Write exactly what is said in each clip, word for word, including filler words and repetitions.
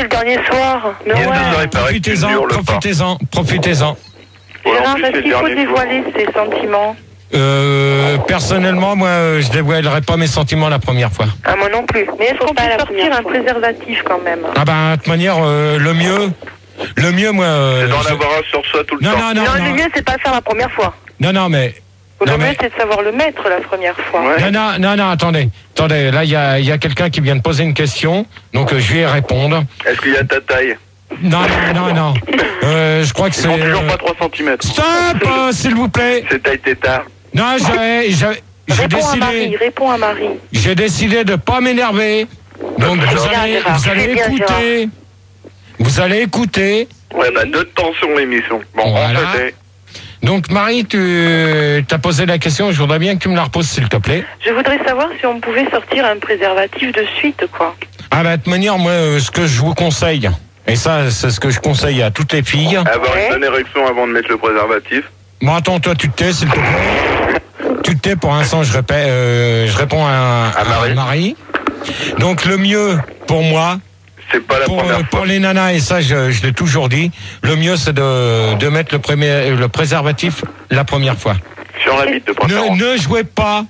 c'est le dernier soir. Mais ouais. Profitez-en, profitez-en, profitez-en. Gérard, est-ce qu'il faut dévoiler ses sentiments? Euh, personnellement, moi, je dévoilerai pas mes sentiments la première fois. Ah, moi non plus. Mais est-ce qu'on peut sortir un préservatif quand même? Ah ben, de toute manière, euh, le mieux, le mieux, moi... Euh, c'est d'en je... avoir un sur soi tout le non, temps. Non, non, non, non. Le mieux, c'est pas de faire la première fois. Non, non, mais... Le non, mieux, mais... c'est de savoir le mettre la première fois. Ouais. Non, non, non, non, attendez. Attendez, là, il y a, y a quelqu'un qui vient de poser une question, donc euh, je vais y répondre. Est-ce qu'il y a ta taille? Non, non, non, non. Euh, je crois que Ils c'est... font toujours pas trois centimètres. Stop, euh, s'il vous plaît. C'est taille tétard. Non, j'ai... j'ai... J'ai réponds décidé, à Marie, réponds à Marie. J'ai décidé de pas m'énerver. Donc vous allez, vous allez bien, écouter. Gérard. Vous allez écouter. Ouais, bah deux de tension l'émission. Bon, voilà. En fait, donc Marie, tu as posé la question. Je voudrais bien que tu me la reposes, s'il te plaît. Je voudrais savoir si on pouvait sortir un préservatif de suite, quoi. Ah bah de toute manière, moi, euh, ce que je vous conseille, et ça, c'est ce que je conseille à toutes les filles. Avoir ouais. une bonne érection avant de mettre le préservatif. Bon, attends, toi, tu te tais, s'il te plaît. Tu te tais, pour l'instant, je, répète, euh, je réponds à, à, à Marie. Marie. Donc, le mieux, pour moi, c'est pas la pour, première euh, fois. Pour les nanas, et ça, je, je l'ai toujours dit, le mieux, c'est de, de mettre le, premier, le préservatif la première fois. Sur la bite, de préférence. Ne, ne jouez pas,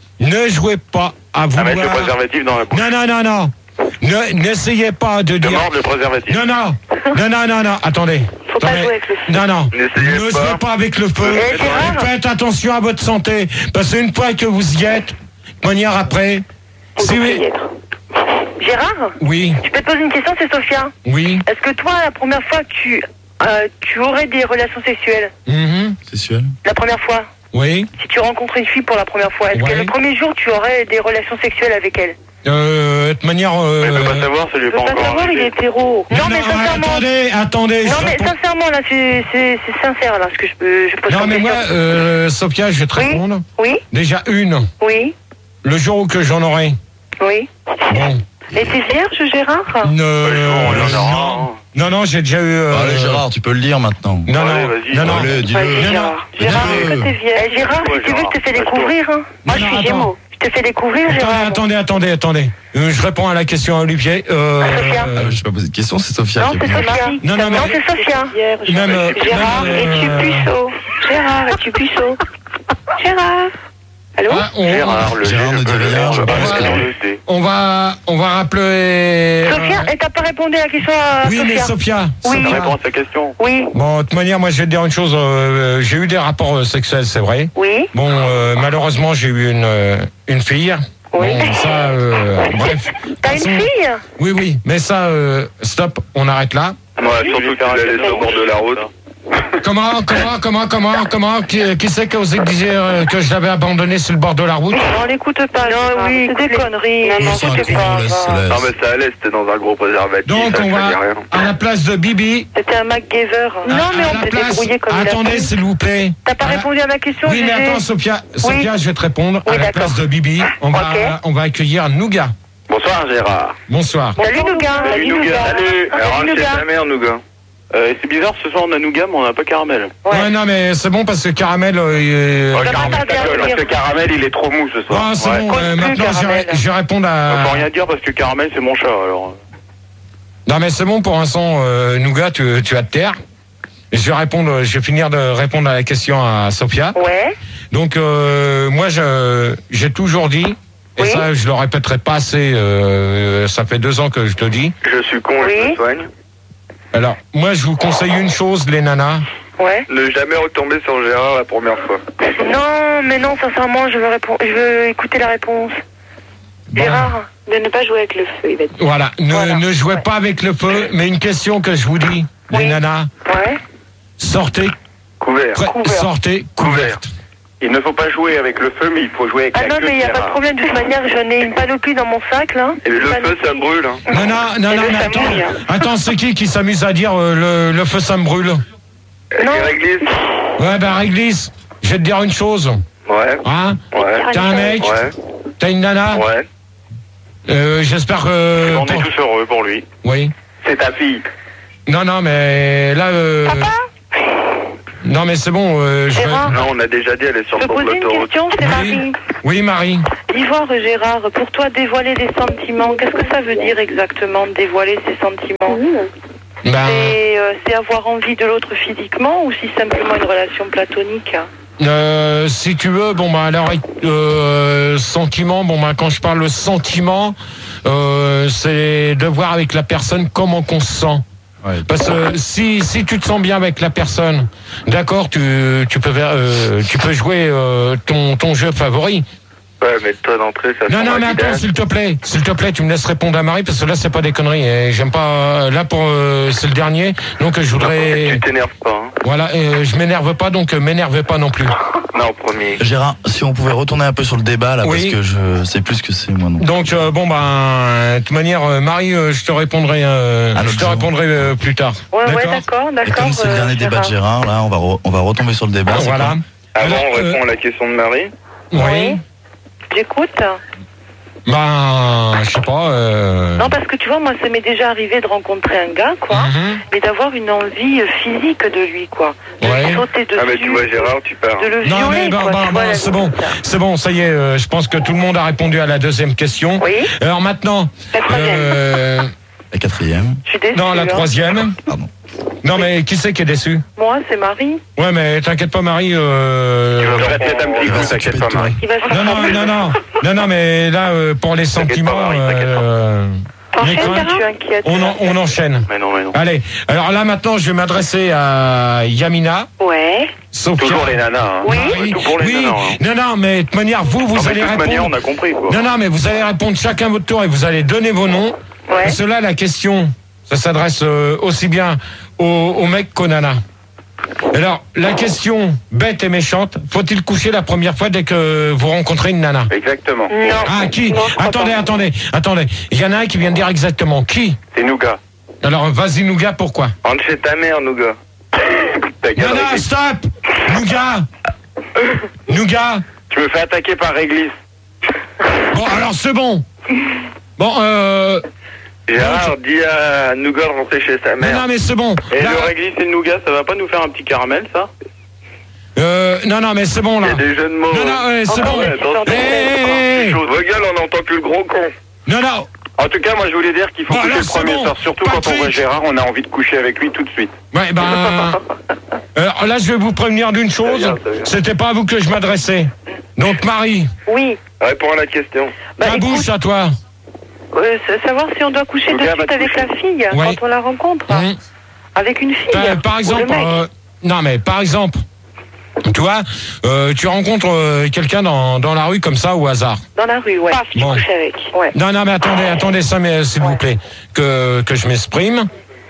ne jouez pas à vouloir... À mettre le préservatif dans la bouche. Non, non, non, non. Ne, n'essayez pas de, de dire... De mordre le préservatif. Non, non, non, non, non, non, attendez. Faut pas jouer avec le feu. Non, non, N'essayez ne pas. jouez pas avec le feu. Et et faites attention à votre santé. Parce qu'une fois que vous y êtes, de manière après... Si oui. Gérard? Oui. Je peux te poser une question, c'est Sophia. Oui. Est-ce que toi, la première fois, tu, euh, tu aurais des relations sexuelles? Mm-hmm. Sexuelles? La première fois? Oui. Si tu rencontres une fille pour la première fois, est-ce ouais. que le premier jour, tu aurais des relations sexuelles avec elle? Euh, de toute manière... Euh... Mais il peut pas savoir, ça lui est pas encore... Il peut pas savoir, il est hétéro. Non, non mais sincèrement... Attendez, attendez... Non, mais réponds... sincèrement, là, c'est, c'est, c'est sincère, là, ce que je, peux, je pose Non, mais question. moi, euh, Sophia, je vais te oui. répondre. Oui. Déjà une. Oui. Le jour où que j'en aurai. Oui. Bon. Et t'es vierge, Gérard? Ne... Non, non, non, j'ai déjà eu... Euh... Allez, Gérard, tu peux le dire maintenant. Non, Allez, non, vas-y. non, non, Allez, dis-le. Vas-y, Gérard. Gérard, est-ce que t'es vierge? Eh, Gérard, si tu veux, je te fais découvrir. Hein. Moi, je suis Gémeaux. Je te fais découvrir, Gérard. Attendez, attendez, attendez. Euh, je réponds à la question à Olivier. Euh, à Sophia. Euh, je vais pas poser de question, c'est Sophia. Non, qui c'est est Sophia. Non, non, mais... non, c'est Sophia. Même, euh, Gérard, même, euh... es-tu puceau? Gérard, es-tu puceau? Gérard. Allô? Ah, on... Gérard, le Gérard ne dit rien, je pense que... On va, on va rappeler... Sophia, et t'as pas répondu à la question à oui, Sophia? mais Sophia... Oui. Sophia. Réponds à sa question. Oui. Bon, de toute manière, moi, je vais te dire une chose. Euh, j'ai eu des rapports euh, sexuels, c'est vrai. Oui. Bon, euh, malheureusement, j'ai eu une, euh, une fille. Oui. Bon, ça, euh, bref. T'as une fille? Oui, oui, mais ça, euh, stop, on arrête là. Moi, surtout que tu la laisses au bord de la route. Comment, comment, comment, comment, comment, qui, qui c'est qui a osé dire euh, que je l'avais abandonné sur le bord de la route? Non, on l'écoute pas. Non, oui, c'est des conneries. Non, non, c'est un c'est con, pas. laisse, laisse. Non, mais ça allait, c'était dans un gros préservatif. Donc, ça on ne va, faisait rien. à la place de Bibi... C'était un MacGyver. à- Non, mais à on la s'est place- débrouillé comme il a Attendez, fait. s'il vous plaît. T'as pas À la- répondu à ma question, Oui, mais Gégé? attends, Sophia, Sophia, je vais te répondre. Oui, à la d'accord. place de Bibi, on va, Ok. on va accueillir Nougat. Bonsoir, Gérard. Bonsoir. Salut, Nougat. Salut, Nougat. Salut. Alors, Salut, c'est Nougat. ta mère, Nougat. Euh, c'est bizarre, ce soir on a Nougat, mais on n'a pas Caramel. Ouais. Ouais, non, mais c'est bon parce que Caramel... Euh, il- Oh, Ça va Caramel, tarder à ta gueule, venir. parce que Caramel, il est trop mou ce soir. Ah, c'est Ouais. bon, Compte euh, plus, maintenant je Caramel. vais, je vais répondre On peut à... rien dire parce que Caramel, c'est mon chat, alors. Non, mais c'est bon, pour l'instant, euh, Nougat, tu, tu vas te taire. Je vais répondre, je vais finir de répondre à la question à Sophia. Ouais. Donc, euh, moi, je, j'ai toujours dit, et Oui. ça, je le répéterai pas assez, euh, ça fait deux ans que je te dis. Je suis con et je Oui. me soigne. Alors, moi, je vous conseille une chose, les nanas. Ouais. Ne jamais retomber sur Gérard la première fois. Non, mais non, sincèrement, je veux répondre. Je veux écouter la réponse. Bon. Gérard, de ne pas jouer avec le feu, il va dire. Voilà, ne, Voilà. ne jouez Ouais. pas avec le feu, mais une question que je vous dis, les Oui. nanas, Ouais. sortez, Couvert. pré- Couvert. sortez couverte. Il ne faut pas jouer avec le feu, mais il faut jouer avec Ah la non, queue mais il n'y a de pas de Gérard. problème. De toute manière, j'en ai une panoplie dans mon sac, là. Et le Une feu, panoplie. ça brûle. Hein. Non, non, non, Et non, le mais ça attends, mouille. attends, c'est qui qui s'amuse à dire euh, le, le feu ça me brûle? Non. Et réglisse. Ouais, ben réglisse, je vais te dire une chose, Ouais. hein? Ouais. T'as un mec, Ouais. t'as une nana, Ouais. euh, j'espère que... On est ton- tous heureux pour lui. Oui. C'est ta fille. Non, non, mais là... Euh... Papa? Non, mais c'est bon. Euh, je... Non, on a déjà dit, elle est sur Je le peux bord de poser une l'autoroute. question, c'est Oui. Marie. Oui, Marie. Dis-moi, Gérard, pour toi, dévoiler des sentiments, qu'est-ce que ça veut dire exactement, dévoiler ses sentiments? Ben, C'est euh, c'est avoir envie de l'autre physiquement ou si simplement une relation platonique? euh, si tu veux, bon, bah, alors, euh, sentiment, bon, bah, quand je parle de sentiment, euh, c'est de voir avec la personne comment qu'on se sent. Ouais. Parce que si si tu te sens bien avec la personne, d'accord, tu tu peux ver- euh, tu peux jouer euh, ton ton jeu favori. Ouais, mais toi d'entrée, ça Non sent non la mais attends, guidage. s'il te plaît, s'il te plaît, tu me laisses répondre à Marie parce que là c'est pas des conneries. Et j'aime pas là pour euh, c'est le dernier, donc je voudrais Tu t'énerves pas, hein. voilà, euh, je m'énerve pas donc euh, m'énervez pas non plus. Non, premier. Gérard, si on pouvait retourner un peu sur le débat là, Oui. parce que je sais plus ce que c'est moi non. Donc euh, bon ben de toute manière euh, Marie, euh, je te répondrai euh, Un autre je te jour. répondrai euh, plus tard. Ouais, ouais, D'accord. d'accord, Et d'accord. comme c'est le euh, dernier débat de Gérard. Gérard, là, on va re- on va retomber sur le débat. c'est Voilà. quoi Avant, on Alors, répond à la question de Marie. Oui. Oui. J'écoute. Ben je sais pas. Euh... Non, parce que tu vois, moi, ça m'est déjà arrivé de rencontrer un gars, quoi, Mhm. mais d'avoir une envie euh, physique de lui, quoi. De Ouais. lui sauter dessus. Ah, mais tu vois, Gérard, tu pars. De le violer, Non mais ben, quoi. ben, tu vois, ben, la c'est bon, limite. c'est bon, ça y est, euh, je pense que tout le monde a répondu à la deuxième question. Oui. Alors maintenant, La troisième. euh, La quatrième. Je suis déçue. non la hein. troisième. Pardon. Non mais qui c'est qui est déçu? Moi, c'est Marie. Ouais mais t'inquiète pas Marie. Euh... Tu vas faire répéter un petit Il va coup, s'occuper t'inquiète de pas, toi. Marie. Il va se Non non rattraper. non non non non mais là euh, pour les T'inquiète pas, sentiments, Marie, t'inquiète pas. euh, T'enchaînes, les craintes, je suis inquiète. on, en- on enchaîne. Mais non, mais non. Allez, alors là maintenant je vais m'adresser à Yamina, Ouais. Sophia. Toujours les nanas, hein. Oui. Marie. Tout pour les oui. nanas, hein. Non non mais de toute manière vous vous Non, mais allez de toute manière, répondre. on a compris, quoi. Non, non, mais vous allez répondre chacun votre tour et vous allez donner vos noms. Ouais. Parce que là, la question, ça s'adresse euh, aussi bien aux, aux mecs qu'aux nanas. Alors, la question bête et méchante, faut-il coucher la première fois dès que vous rencontrez une nana? Exactement. Non. Ah, qui? Non, je crois Attendez, pas. attendez, attendez. Il y en a un qui vient de dire exactement. Qui? C'est Nougat. Alors, vas-y, Nougat, pourquoi? Rentre chez ta mère, Nougat. Ta gueule, Non, non, Réglisse. stop! Nougat! Nougat! Tu me fais attaquer par Réglisse. Bon, alors, c'est bon. Bon, euh... Gérard, dis à Nougat de rentrer chez sa Non, mère. non, mais c'est bon. Et Là, le Réglisse et le Nougat, ça va pas nous faire un petit caramel, ça? euh, non, non, mais c'est bon, Il y là. a des jeux de mots. Non, non, ouais, c'est Oh, bon. ouais, Attention, Eh, eh, eh. Chose. Vos gueules, on n'entend plus le gros con. Non, non. En tout cas, moi, je voulais dire qu'il faut Bon, coucher alors, le premier c'est bon. soir. Surtout quand on Patrick. voit Gérard, on a envie de coucher avec lui tout de suite. Ouais, ben. Alors là, je vais vous prévenir d'une chose. Ça vient, ça vient. C'était pas à vous que je m'adressais. Donc, Marie, Oui. Réponds à la question. Bah, ta écoute, bouche à toi. euh, sa- savoir si on doit coucher de Nougat va suite te avec coucher. la fille Ouais. quand on la rencontre. Hum. Avec une fille. Euh, par ou exemple, le mec. euh, non, mais par exemple, tu vois, euh, tu rencontres euh, quelqu'un dans, dans la rue comme ça au hasard. Dans la rue, ouais. tu Bon. couches avec. Ouais. Non, non, mais attendez, attendez ça, mais s'il vous plaît, que, que je m'exprime.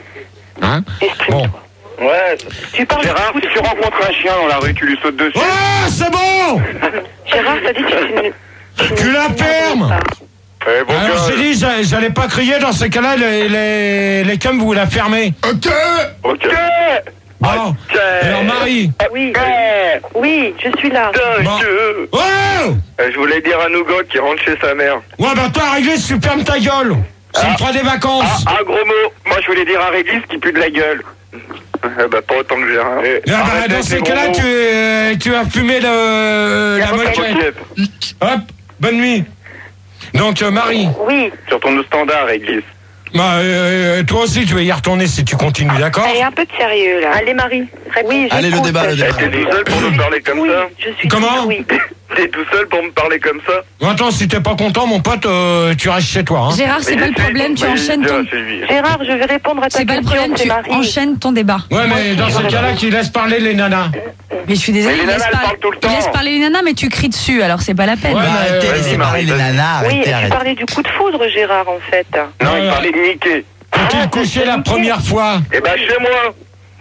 Hein? Bon. Ouais. Tu parles Gérard, de si tu rencontres un chien dans la rue, tu lui sautes dessus. Oh, c'est bon! Gérard, t'as dit que tu... Tu la fermes! Eh, bon Alors, gars, j'ai dit, j'a- j'allais pas crier dans ces cas-là, les, les, les cums, vous la fermez. Ok. Ok. Bon. Ok. Alors, Marie. Oui. Eh, Oui, je suis là. Bon. Dieu. Oh! Eh, Je voulais dire à Nougat qui rentre chez sa mère. Ouais, bah toi, Réglisse, tu fermes ta gueule. Ça me fera des vacances. Ah, un gros mot. Moi, je voulais dire à Réglisse qui pue de la gueule. Eh bah, pas autant que Gérard. Eh, Ah, bah, arrête dans avec ces les cas-là, gros tu, mots. euh, tu as fumé le, la moquette. Moquette. Hop, bonne nuit. Donc, euh, Marie, Oui. Sur ton standard, Réglisse. bah, euh, toi aussi, tu vas y retourner si tu continues, d'accord? Allez, un peu de sérieux, là. Allez, Marie. Oui, Allez, le j'écoute. débat, le Eh, débat. T'es tout seul pour nous parler comme Oui, ça? je suis Comment? Oui. T'es tout seul pour me parler comme ça? Bon, attends, si t'es pas content, mon pote, euh, tu restes chez toi. Hein. Gérard, c'est Mais pas le laisse-lui- problème, tu mais enchaînes déjà, ton... c'est lui. Gérard, je vais répondre à ta C'est pas le question, problème, c'est tu Marie. enchaînes ton débat. Ouais, mais dans ces cas-là, tu laisses parler les nanas. Mais je suis désolée, Mais les il laisse, nanas, elles par- parlent tout le il temps. laisse parler les nanas, mais tu cries dessus, alors c'est pas la peine. Ouais, Bah, mais, arrêtez, euh, laissez vas-y, parler les Marie, nanas, Oui, arrêtez, tu arrêtez. parlais du coup de foudre, Gérard, en fait. Non, Ouais. il parlait de Mickey. Faut-il Ah, coucher c'est la nickel. première fois? Eh bah, chez moi.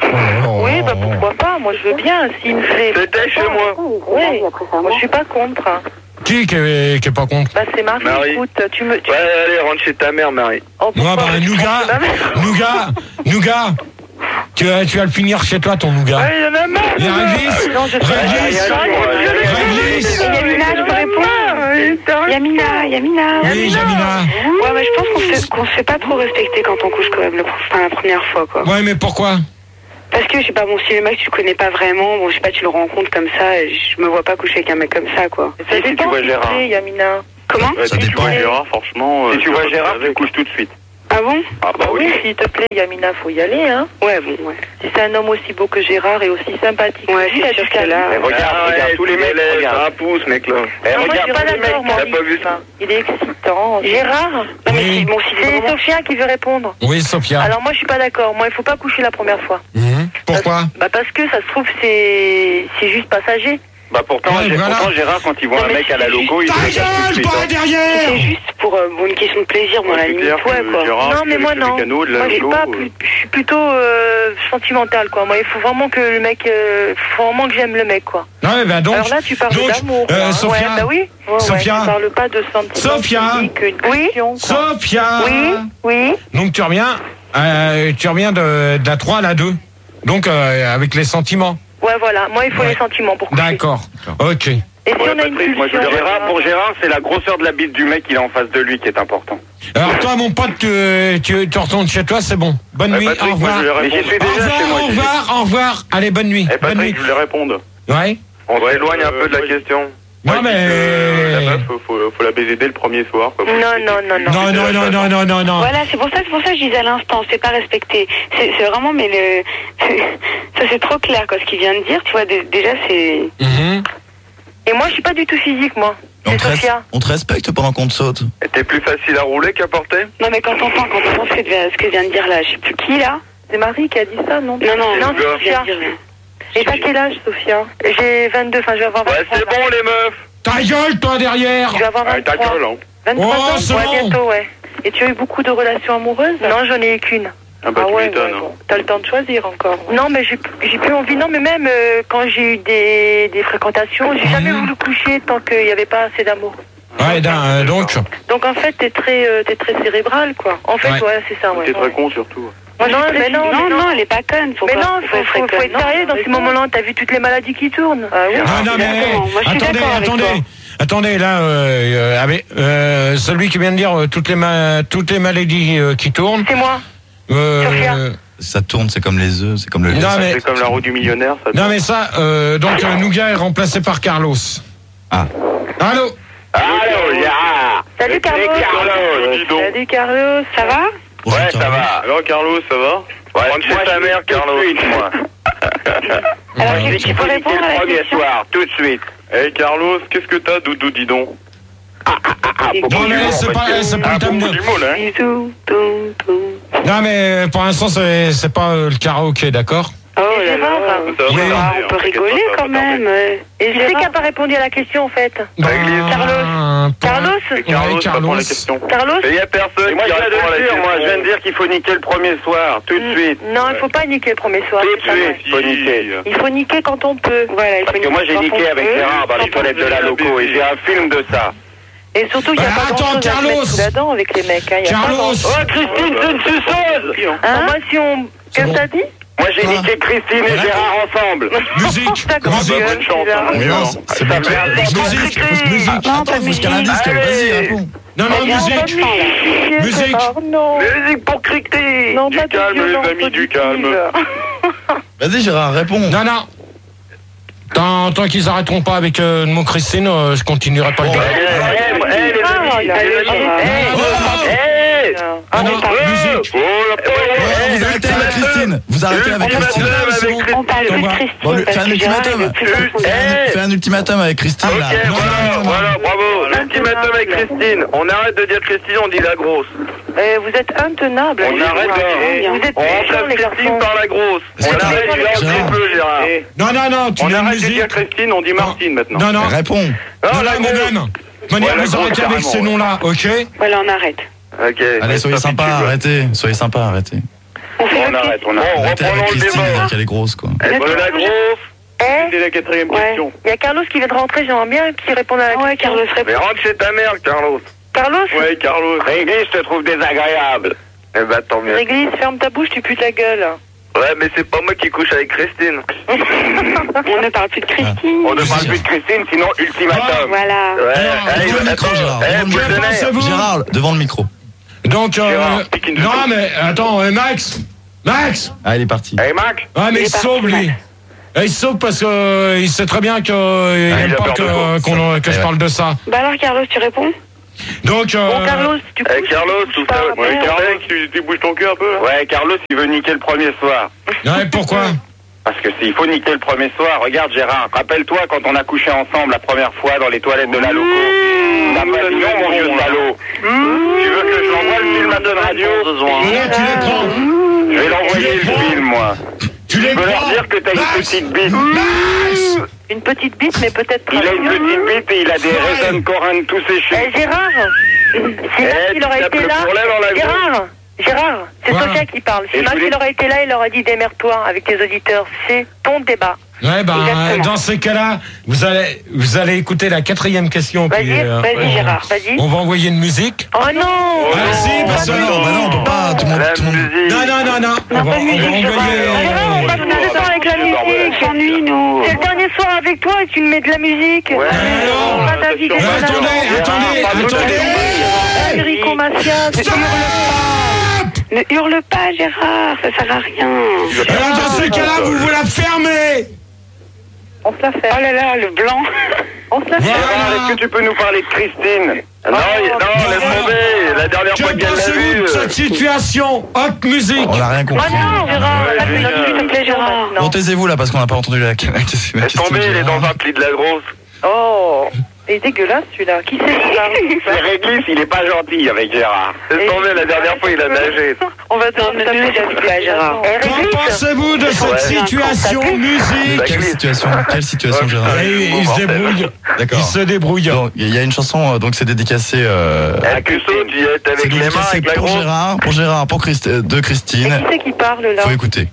Oui, bah pourquoi pas, moi je veux bien, s'il me plaît. C'était chez moi. Oui, moi je suis pas contre. Qui qui est, qui est pas contre? Bah c'est Marie, Marie. écoute, tu me... Tu... Ouais, allez, rentre chez ta mère, Marie. Oh, Moi, pourquoi bah, je Nougat, pense que ma mère- Nougat, Nougat, tu, vas- tu vas le finir chez toi, ton Nougat. Ouais, y'en a marre. Il y a Réglisse, Non, je sais Réglisse, Réglisse. Réglisse. Yamina, je peux répondre Yamina, Yamina. Oui, Jamina. Ouais, mais je pense qu'on se, qu'on se fait pas trop respecter quand on couche quand même le, enfin, la première fois, quoi. Ouais, mais pourquoi? Parce que, je sais pas, bon, si le mec, tu le connais pas vraiment, bon, je sais pas, tu le rencontres comme ça, je me vois pas coucher avec un mec comme ça, quoi. Ça dépend, si tu vois Gérard. Yamina. Comment? Si tu vois Gérard, franchement... Si tu vois Gérard, tu couches tout de suite. Ah bon? Ah bah oui. S'il te plaît, Yamina, faut y aller, hein. Ouais, bon, ouais. Si c'est un homme aussi beau que Gérard et aussi sympathique. Ouais, c'est sûr que là... Mais regarde, ah, regarde, tous les mecs, regarde. Un pouce, mec, là. Eh, non, regarde, moi, je suis pas tous les d'accord, mecs, t'as pas vu ça? Il est excitant. Gérard? Non, mais Oui. si, bon, si c'est vraiment... Sophia qui veut répondre. Oui, Sophia. Alors moi, je suis pas d'accord. Moi, il faut pas coucher la première fois. Mhm. Pourquoi? Bah parce que ça se trouve, c'est c'est juste passager. Bah pourtant, Ouais, Gé- voilà. pourtant Gérard, quand il voit Non, un mais mec à la c'est logo, il Ta le regarde tout de gueule, suite, pas hein. derrière! C'est juste pour, euh, pour une question de plaisir, moi, Ouais, la c'est limite, clair ouais, que quoi. Gérard, non, mais avec moi, le non. mécano de la Moi, je suis logo, pas, euh. plus- je suis plutôt euh, sentimentale, quoi. Moi, il faut vraiment que le mec, euh, faut vraiment que j'aime le mec, quoi. Non, mais ben donc. Alors là, tu parles donc, d'amour. euh, quoi. Sophia. Ouais, bah oui. Ouais, Sophia. Ouais, tu parles pas de sentiments. Sophia. physiques, une Oui. passion, quoi. Sophia! Oui, oui. Donc tu reviens, euh, tu reviens de, de la trois à la deux. Donc euh, avec les sentiments. Ouais, voilà. Moi, il faut Ouais. les sentiments pour coucher. D'accord. Ok. Et si Ouais, on a une Patrick, moi, je pulsion, Gérard, pour Gérard, c'est la grosseur de la bite du mec qu'il a en face de lui qui est important. Alors toi, mon pote, tu, tu, tu retournes chez toi, c'est bon. Bonne Eh, nuit, Patrick, au moi, revoir. je vais Au répondre. Mais j'y suis déjà revoir, chez moi, au j'y suis. revoir, au revoir. Allez, bonne nuit. Eh bonne Patrick, nuit. je voulais répondre. Ouais. On s'éloigne un peu de la question. Non, Ouais, mais- il dit que La meuf, faut, faut, faut la baiser dès le premier soir. Quoi. Non, non, non, non. Non, non, non, non, non, non, non. Voilà, c'est pour ça, c'est pour ça que je disais à l'instant, c'est pas respecté. C'est c'est vraiment, mais le, ça c'est trop clair, quoi, ce qu'il vient de dire. Tu vois, dé- déjà c'est. Mhm. Et moi, je suis pas du tout physique, moi. On C'est te, res- Sophia. on te respecte pendant qu'on te saute. T'es plus facile à rouler qu'à porter? Non, mais quand on entend, quand on entend ce que, ce que vient de dire là, je sais plus qui là. C'est Marie qui a dit ça, non? Non, non, non, c'est Sophia. Et t'as quel âge, Sophia? J'ai vingt-deux, enfin, je vais avoir Ouais, vingt-trois. c'est bon, les meufs. Ta gueule, toi, derrière. Je vais avoir Ouais, ta vingt-trois. gueule, hein. vingt-trois Oh, ans, c'est ouais, bon. bientôt, ouais. Et tu as eu beaucoup de relations amoureuses? Non, j'en ai eu qu'une. Ah bah, tu ouais, m'étonnes, ouais, hein. bon. T'as le temps de choisir encore. Non, mais j'ai j'ai plus envie. Non, mais même euh, quand j'ai eu des, des fréquentations, j'ai jamais Mhm. voulu coucher tant qu'il n'y avait pas assez d'amour. Ouais, d'un, euh, donc. Donc en fait, t'es très, euh, t'es très cérébral, quoi. En fait, Ouais. ouais, c'est ça, ouais. T'es très con, surtout. Moi, non, mais non, mais non, elle est pas conne. Faut mais pas- non, faut faut, être faut, faut conne. être sérieux dans ces moments-là. T'as vu toutes les maladies qui tournent. Ah oui. Non, non, mais Exactement. Moi, je suis attendez, d'accord avec attendez. toi. Attendez, là, euh, euh, avec, euh, celui qui vient de dire euh, toutes les ma- toutes les maladies euh, qui tournent. C'est moi. Euh, Sophia. Ça tourne, c'est comme les œufs, c'est comme le lait. Non, mais- C'est comme la roue du millionnaire, ça. non mais ça, euh, donc euh, Nougat est remplacé par Carlos. Ah. Allô. Allô, ya. Salut, Carlos. Carlos, dis donc. Salut, Carlos. Ça va? Bonjour, Ouais, ça Carlos. va. Alors, Carlos, ça va? Ouais, rentre chez ta mère, Carlos. moi. Alors, Ouais, tu- tu peux répondre à la premier question? soir, tout de suite. Hey, Carlos, qu'est-ce que t'as, Doudou, dis donc? Ah, ah, ah, ah, Non, beaucoup mais d'humour, c'est pas- parce que- c'est pas ah, le thème beaucoup de- d'humour, là, hein. Bisous. Toum, toum. Non mais pour l'instant c'est c'est pas euh, le karaoké, d'accord. Oh là là. Ça va Oui. pas Ah, tarder, On hein, peut t'inquiète rigoler pas, ça quand va pas tarder. même. euh. Et je sais qui n'a pas répondu à la question, en fait. Bah, Carlos. pour- Carlos Et Carlos, Ouais, ça Carlos. prend la question. Carlos? Et il y a personne Et moi, qui je viens de répond à la le dire, question. moi, je viens de dire qu'il faut niquer le premier soir, tout de suite. Non, il faut pas niquer le premier soir. Tout c'est pas de vrai. suite, il faut niquer. Il faut niquer quand on peut. Voilà, il faut Parce que niquer moi, j'ai quand niqué on avec peut, Gérard dans les quand on toilettes de la peut. loco et j'ai un film de ça. Et surtout, il n'y a Bah, pas attends, grand-chose à se Carlos. mettre sous la dent avec les mecs. Hein. Il y a pas Carlos. grand- Oh, Christine, c'est une suceuse! Hein? Moi, si on... Qu'est-ce que bon. t'as dit? Moi, j'ai Quoi niqué Christine et Gérard ensemble. Musique. D'accord, Musique. gueule, bonne chance, celui-là. hein. Mais non, Ça c'est pas fait un Musique, temps musique. Musique. Attends, faut que je cale un disque, Allez. vas-y, réponds. Non non Eh bien, on va musique. niquer, Musique. Gérard, non. Musique pour cricter! Non, Du pas de calme, les violence amis, du auditive. calme. Vas-y, Gérard, réponds. Non non. Tant, tant qu'ils arrêteront pas avec euh, le mot Christine, euh, je continuerai pas le Eh, débat. eh, eh, les Ah, amis, il a les raison. amis, Oh. eh, eh, Ah non, oh, musique. oh, la Ouais, eh, vous arrêtez avec ultimatum. Christine. Vous arrêtez avec Ultimatum Christine. avec bon. On parle Christine. plus de Bon, Christine Bon, lui, parce fais un que Gérard, ultimatum. il est plus Juste, profond. eh. Fais un ultimatum avec Christine, Ok, là. voilà, voilà, bravo. L'ultimatum avec Christine. On arrête de dire Christine, on dit la grosse. Eh, vous êtes intenable. On arrête de... Vous êtes On méchants, remplace les Christine garçons. par la grosse. Est-ce On que t'as- arrête du un Gérard. petit peu, Gérard. Non non non, tu On mets arrête de musique. dire Christine, on dit Martine maintenant. Non non. Réponds. Ah, Non la non mais grosse. même. Manière Ouais, la vous grosse, arrêtez avec carrément, ces ouais. noms-là, ok. Voilà, on arrête. Ok. Allez, soyez Ça sympa, fait tu arrêtez. Soyez sympa, arrêtez. On fait On le arrête, on Christine. arrête. Bon, Arrêtez avec reprenons le Christine, débat. là, qu'elle est grosse, quoi. Eh, bonne la grosse. Eh, C'est la quatrième ouais. question. Il y a Carlos qui vient de rentrer, j'aimerais bien qu'il réponde à la Ouais, question. Carlos, Mais réponds. rentre chez ta mère, Carlos. Carlos, Ouais, Carlos. Réglisse, je te trouve désagréable. Eh ben, tant mieux. Réglisse, ferme ta bouche, tu pues ta gueule. Ouais, mais c'est pas moi qui couche avec Christine. On ne parle plus de Christine. On ne parle plus de Christine, sinon ultimatum. Voilà. Ouais, Alors, allez, devant le micro, attends. Gérard, Eh, devant le boule de micro. nerf. C'est vous. Gérard, devant le micro. Donc euh, Gérard, pique une non photo. mais attends euh, Max. Max. Ah, il est parti. Hey, Max. Ah, mais Il il est se parti, sauve, lui. Max. Et il se sauve parce qu'il euh, sait très bien qu'il il n'aime a pas peur de quoi, que, qu'on, que je Ouais. parle de ça. Bah alors, Carlos, tu réponds? Donc, euh, Bon, Carlos, du coup. Hey, Carlos, tout ça. pas, Ouais, merde. Carlos, tu, tu bouges ton cul un peu. Là. Ouais, Carlos, il veut niquer le premier soir. ouais, pourquoi? Parce que s'il faut niquer le premier soir, regarde Gérard, rappelle-toi quand on a couché ensemble la première fois dans les toilettes de la loco. T'as pas dit non, mon vieux salaud. Tu veux que je l'envoie le film à Donne Radio? Voilà, tu les prends. Je vais l'envoyer Tu les le prends. film, moi. Tu les Je peux leur prends. dire que t'as une Max. petite bite. Max. Une petite bite, mais peut-être. Il a une petite bite et il a des raisins de Corinne tout séchés. Eh, Gérard, si Max Eh, il aurait tu été tapes là. le problème dans la vie. Gérard, Gérard, c'est Voilà. Sophia qui parle. Si Et Max je voulais- il aurait été là, il aurait dit démerde-toi avec tes auditeurs. C'est ton débat. Ouais, ben, Exactement. dans ces cas-là, vous allez, vous allez écouter la quatrième question. Vas-y, puis, euh, vas-y, on- Gérard, vas-y. On va envoyer une musique. Oh non. Ah, si, parce que Bah non, bah non, on peut pas. Tout le monde. La Tout le monde... musique. Non, non, non, non. On va, on va envoyer. Gérard, on passe plus de temps avec la musique. On s'ennuie, nous. C'est le dernier soir avec toi et tu me mets de la musique. Ouais. On va ta vie, Mais des attendez, malades. attendez, Gérard, attendez. Enrico Macias. Stop. Ne hurle pas, Gérard, ça sert à rien. Alors, dans ce cas-là, vous vous la fermez. On se la fait. Oh là là, le blanc. On se la fait. Voilà. Gérard, est-ce que tu peux nous parler de Christine? Non, il- non, laisse tomber. La dernière fois Que qu'elle l'a pensez-vous vue. de cette situation? Hot musique. On n'a rien Oh compris. non, Gérard, Ouais, on a fait notre génial. s'il te plaît, Gérard. Bon, taisez-vous là parce qu'on n'a pas entendu la, la, la question. Laisse tomber, il est dans un pli de la grosse. Oh, il est dégueulasse celui-là. Qui c'est celui-là? C'est Réglisse, il est pas gentil avec Gérard. Laisse tomber, la dernière fois il a nagé. On va te Non, ne te laisse pas, Gérard. Eh, Qu'en Réglisse, pensez-vous de cette Ouais. situation musique? Quelle situation Quelle situation, Ouais, Gérard putain. Et il se débrouille. Il D'accord. se débrouille. Donc, il y a une chanson, euh, donc c'est dédicacé. Euh, À Cusso, tu y es c'est avec les mains, dédicacé avec la pour grosse. Gérard, pour Gérard, pour Christ- euh, de et Christine. qui c'est qui parle là? Faut écouter.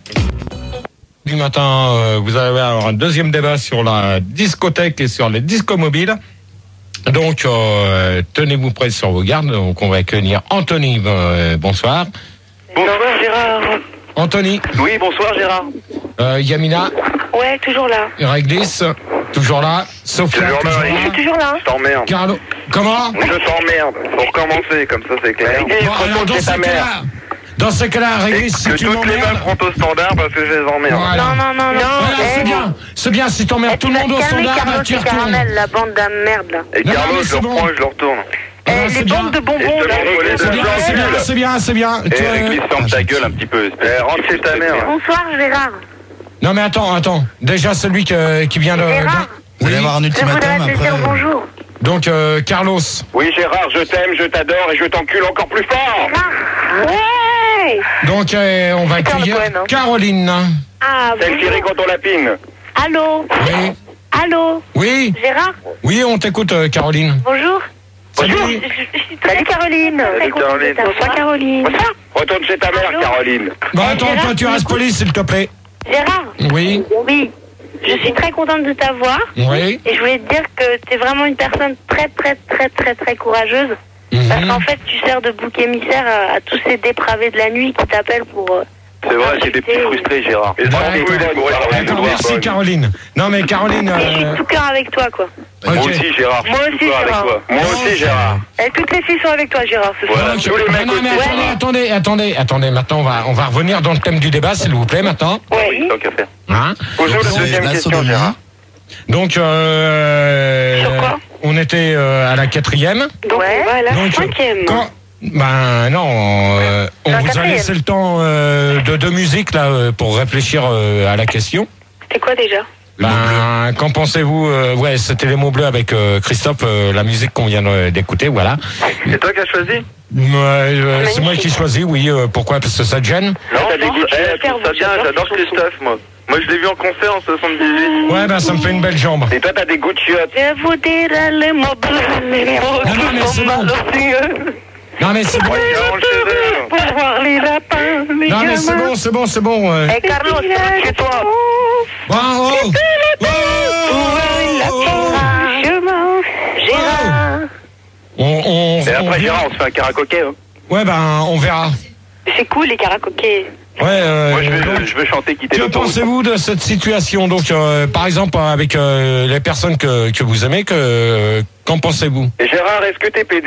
Du matin, euh, vous allez avoir un deuxième débat sur la discothèque et sur les discos mobiles. Donc, euh, tenez-vous prêts sur vos gardes. Donc, on va accueillir Anthony. Euh, bonsoir. Bonsoir Gérard. Anthony, Oui, bonsoir Gérard. euh, Yamina, Ouais, toujours là. Réglisse, toujours là. Sophia, Toujours là, toujours oui. Je là. suis toujours là. Je t'emmerde. Carlo, comment? Je t'emmerde. Faut recommencer, comme ça c'est clair. Bon, alors, dans c'est ce ta mère. cas-là, dans ce cas-là, Et Réglisse, si que tu toutes les meufs m'emmerdes. rentrent au standard parce que je les emmerde. Voilà. Non, non, non, non. Voilà, Eh, c'est bien, c'est bien. Si t'emmerdes tout le monde au standard, bah, tu y retournes. la bande de merde là. Et Non, Carlos, mais je c'est le bon. reprends et je le retourne. Eh, Voilà, les c'est bien. bandes de Et bonbons je te là. l'envoie les C'est deux bien, blancs c'est bien, nuls. c'est bien, c'est bien. Et Tu- Réglisse, ferme ta gueule un petit peu. Eh, rentre chez ta mère. Bonsoir Gérard. Non mais attends, attends. Déjà celui que- qui vient de. Gérard. Vous allez Oui. avoir un Je ultimatum voudrais te après. dire bonjour. Donc euh, Carlos. Oui Gérard, je t'aime, je t'adore et je t'encule encore plus fort. Ouais. Donc euh, on va Super le accueillir poème, hein. Caroline. Ah, Celle qui rit quand on lapine. allô. Oui. Allô. Oui. Gérard. Oui, on t'écoute euh, Caroline. Bonjour. Salut. Salut Caroline. Salut Caroline. Bonsoir, Caroline. Retourne chez ta mère, Allô Caroline. Bon attends, Gérard, toi tu tu restes m'écoutes poli s'il te plaît. Gérard. Oui. Oui. Je suis très contente de t'avoir. Oui. Et je voulais te dire que tu es vraiment une personne très très très très très courageuse. Parce Mhm. qu'en fait, tu sers de bouc émissaire à, à tous ces dépravés de la nuit qui t'appellent pour... euh, pour C'est vrai, c'est des petits t'insulter. frustrés, Gérard. Et Ouais, ça, attends, il est bourré, Attends, merci Caroline. Non mais Caroline. Et je suis euh, de tout cœur avec toi, quoi. Moi ok. aussi, Gérard. Moi je suis aussi, toujours avec Gérard. toi. Moi aussi, Gérard. Et toutes les filles sont avec toi, Gérard, ce soir. Voilà, Ok. tous les mecs Non, non, mais aussi, attendez, Gérard. attendez, attendez, attendez. Maintenant, on va, on va revenir dans le thème du débat, s'il vous plaît, maintenant. Oui. Tant qu'à faire. Hein Pose-nous la C'est deuxième la question, sodomie. Gérard. Donc, euh, Sur quoi on était euh, à la quatrième. Donc, Ouais. on va à la Donc, cinquième. quand, ben non, euh, on La vous a quatrième. laissé le temps euh, de deux musiques là euh, pour réfléchir euh, à la question. C'était quoi déjà? Ben, qu'en pensez-vous euh, Ouais, c'était les mots bleus avec euh, Christophe, euh, la musique qu'on vient de- d'écouter, voilà. C'est toi qui as choisi? Euh, euh, c'est moi qui choisis, oui. euh, pourquoi? Parce que ça te gêne. Non, t'as des non, goûts. je vais Eh, faire trouve ça vous, bien, j'adore j'adore ces chansons. Christophe, moi. Moi, je l'ai vu en concert en soixante-dix-huit. Ouais, ben ça me fait une belle jambe. Et toi, t'as des goûts de chiottes. Je vous dirai les mots bleus, les mots Non, non, mais qui c'est sont bon. malicieux. Non mais c'est bon. Garant chez eux. Pour voir les lapins, les Non mais c'est gamins. bon, c'est bon, c'est bon. euh. Eh, Carlos, chez toi. Bon, oh, oh, oh, oh. Chemin, Gérard. On, on, Et on après, vient- Gérard, on se fait un karaoké. Hein. Ouais, ben on verra. C'est cool, les karaokés. Ouais. Euh, Moi, je veux, donc, je veux chanter Quitter que l'autoroute. pensez-vous de cette situation? Donc, euh, par exemple, avec euh, les personnes que, que vous aimez, que euh, qu'en pensez-vous? Et Gérard, est-ce que t'es pédé?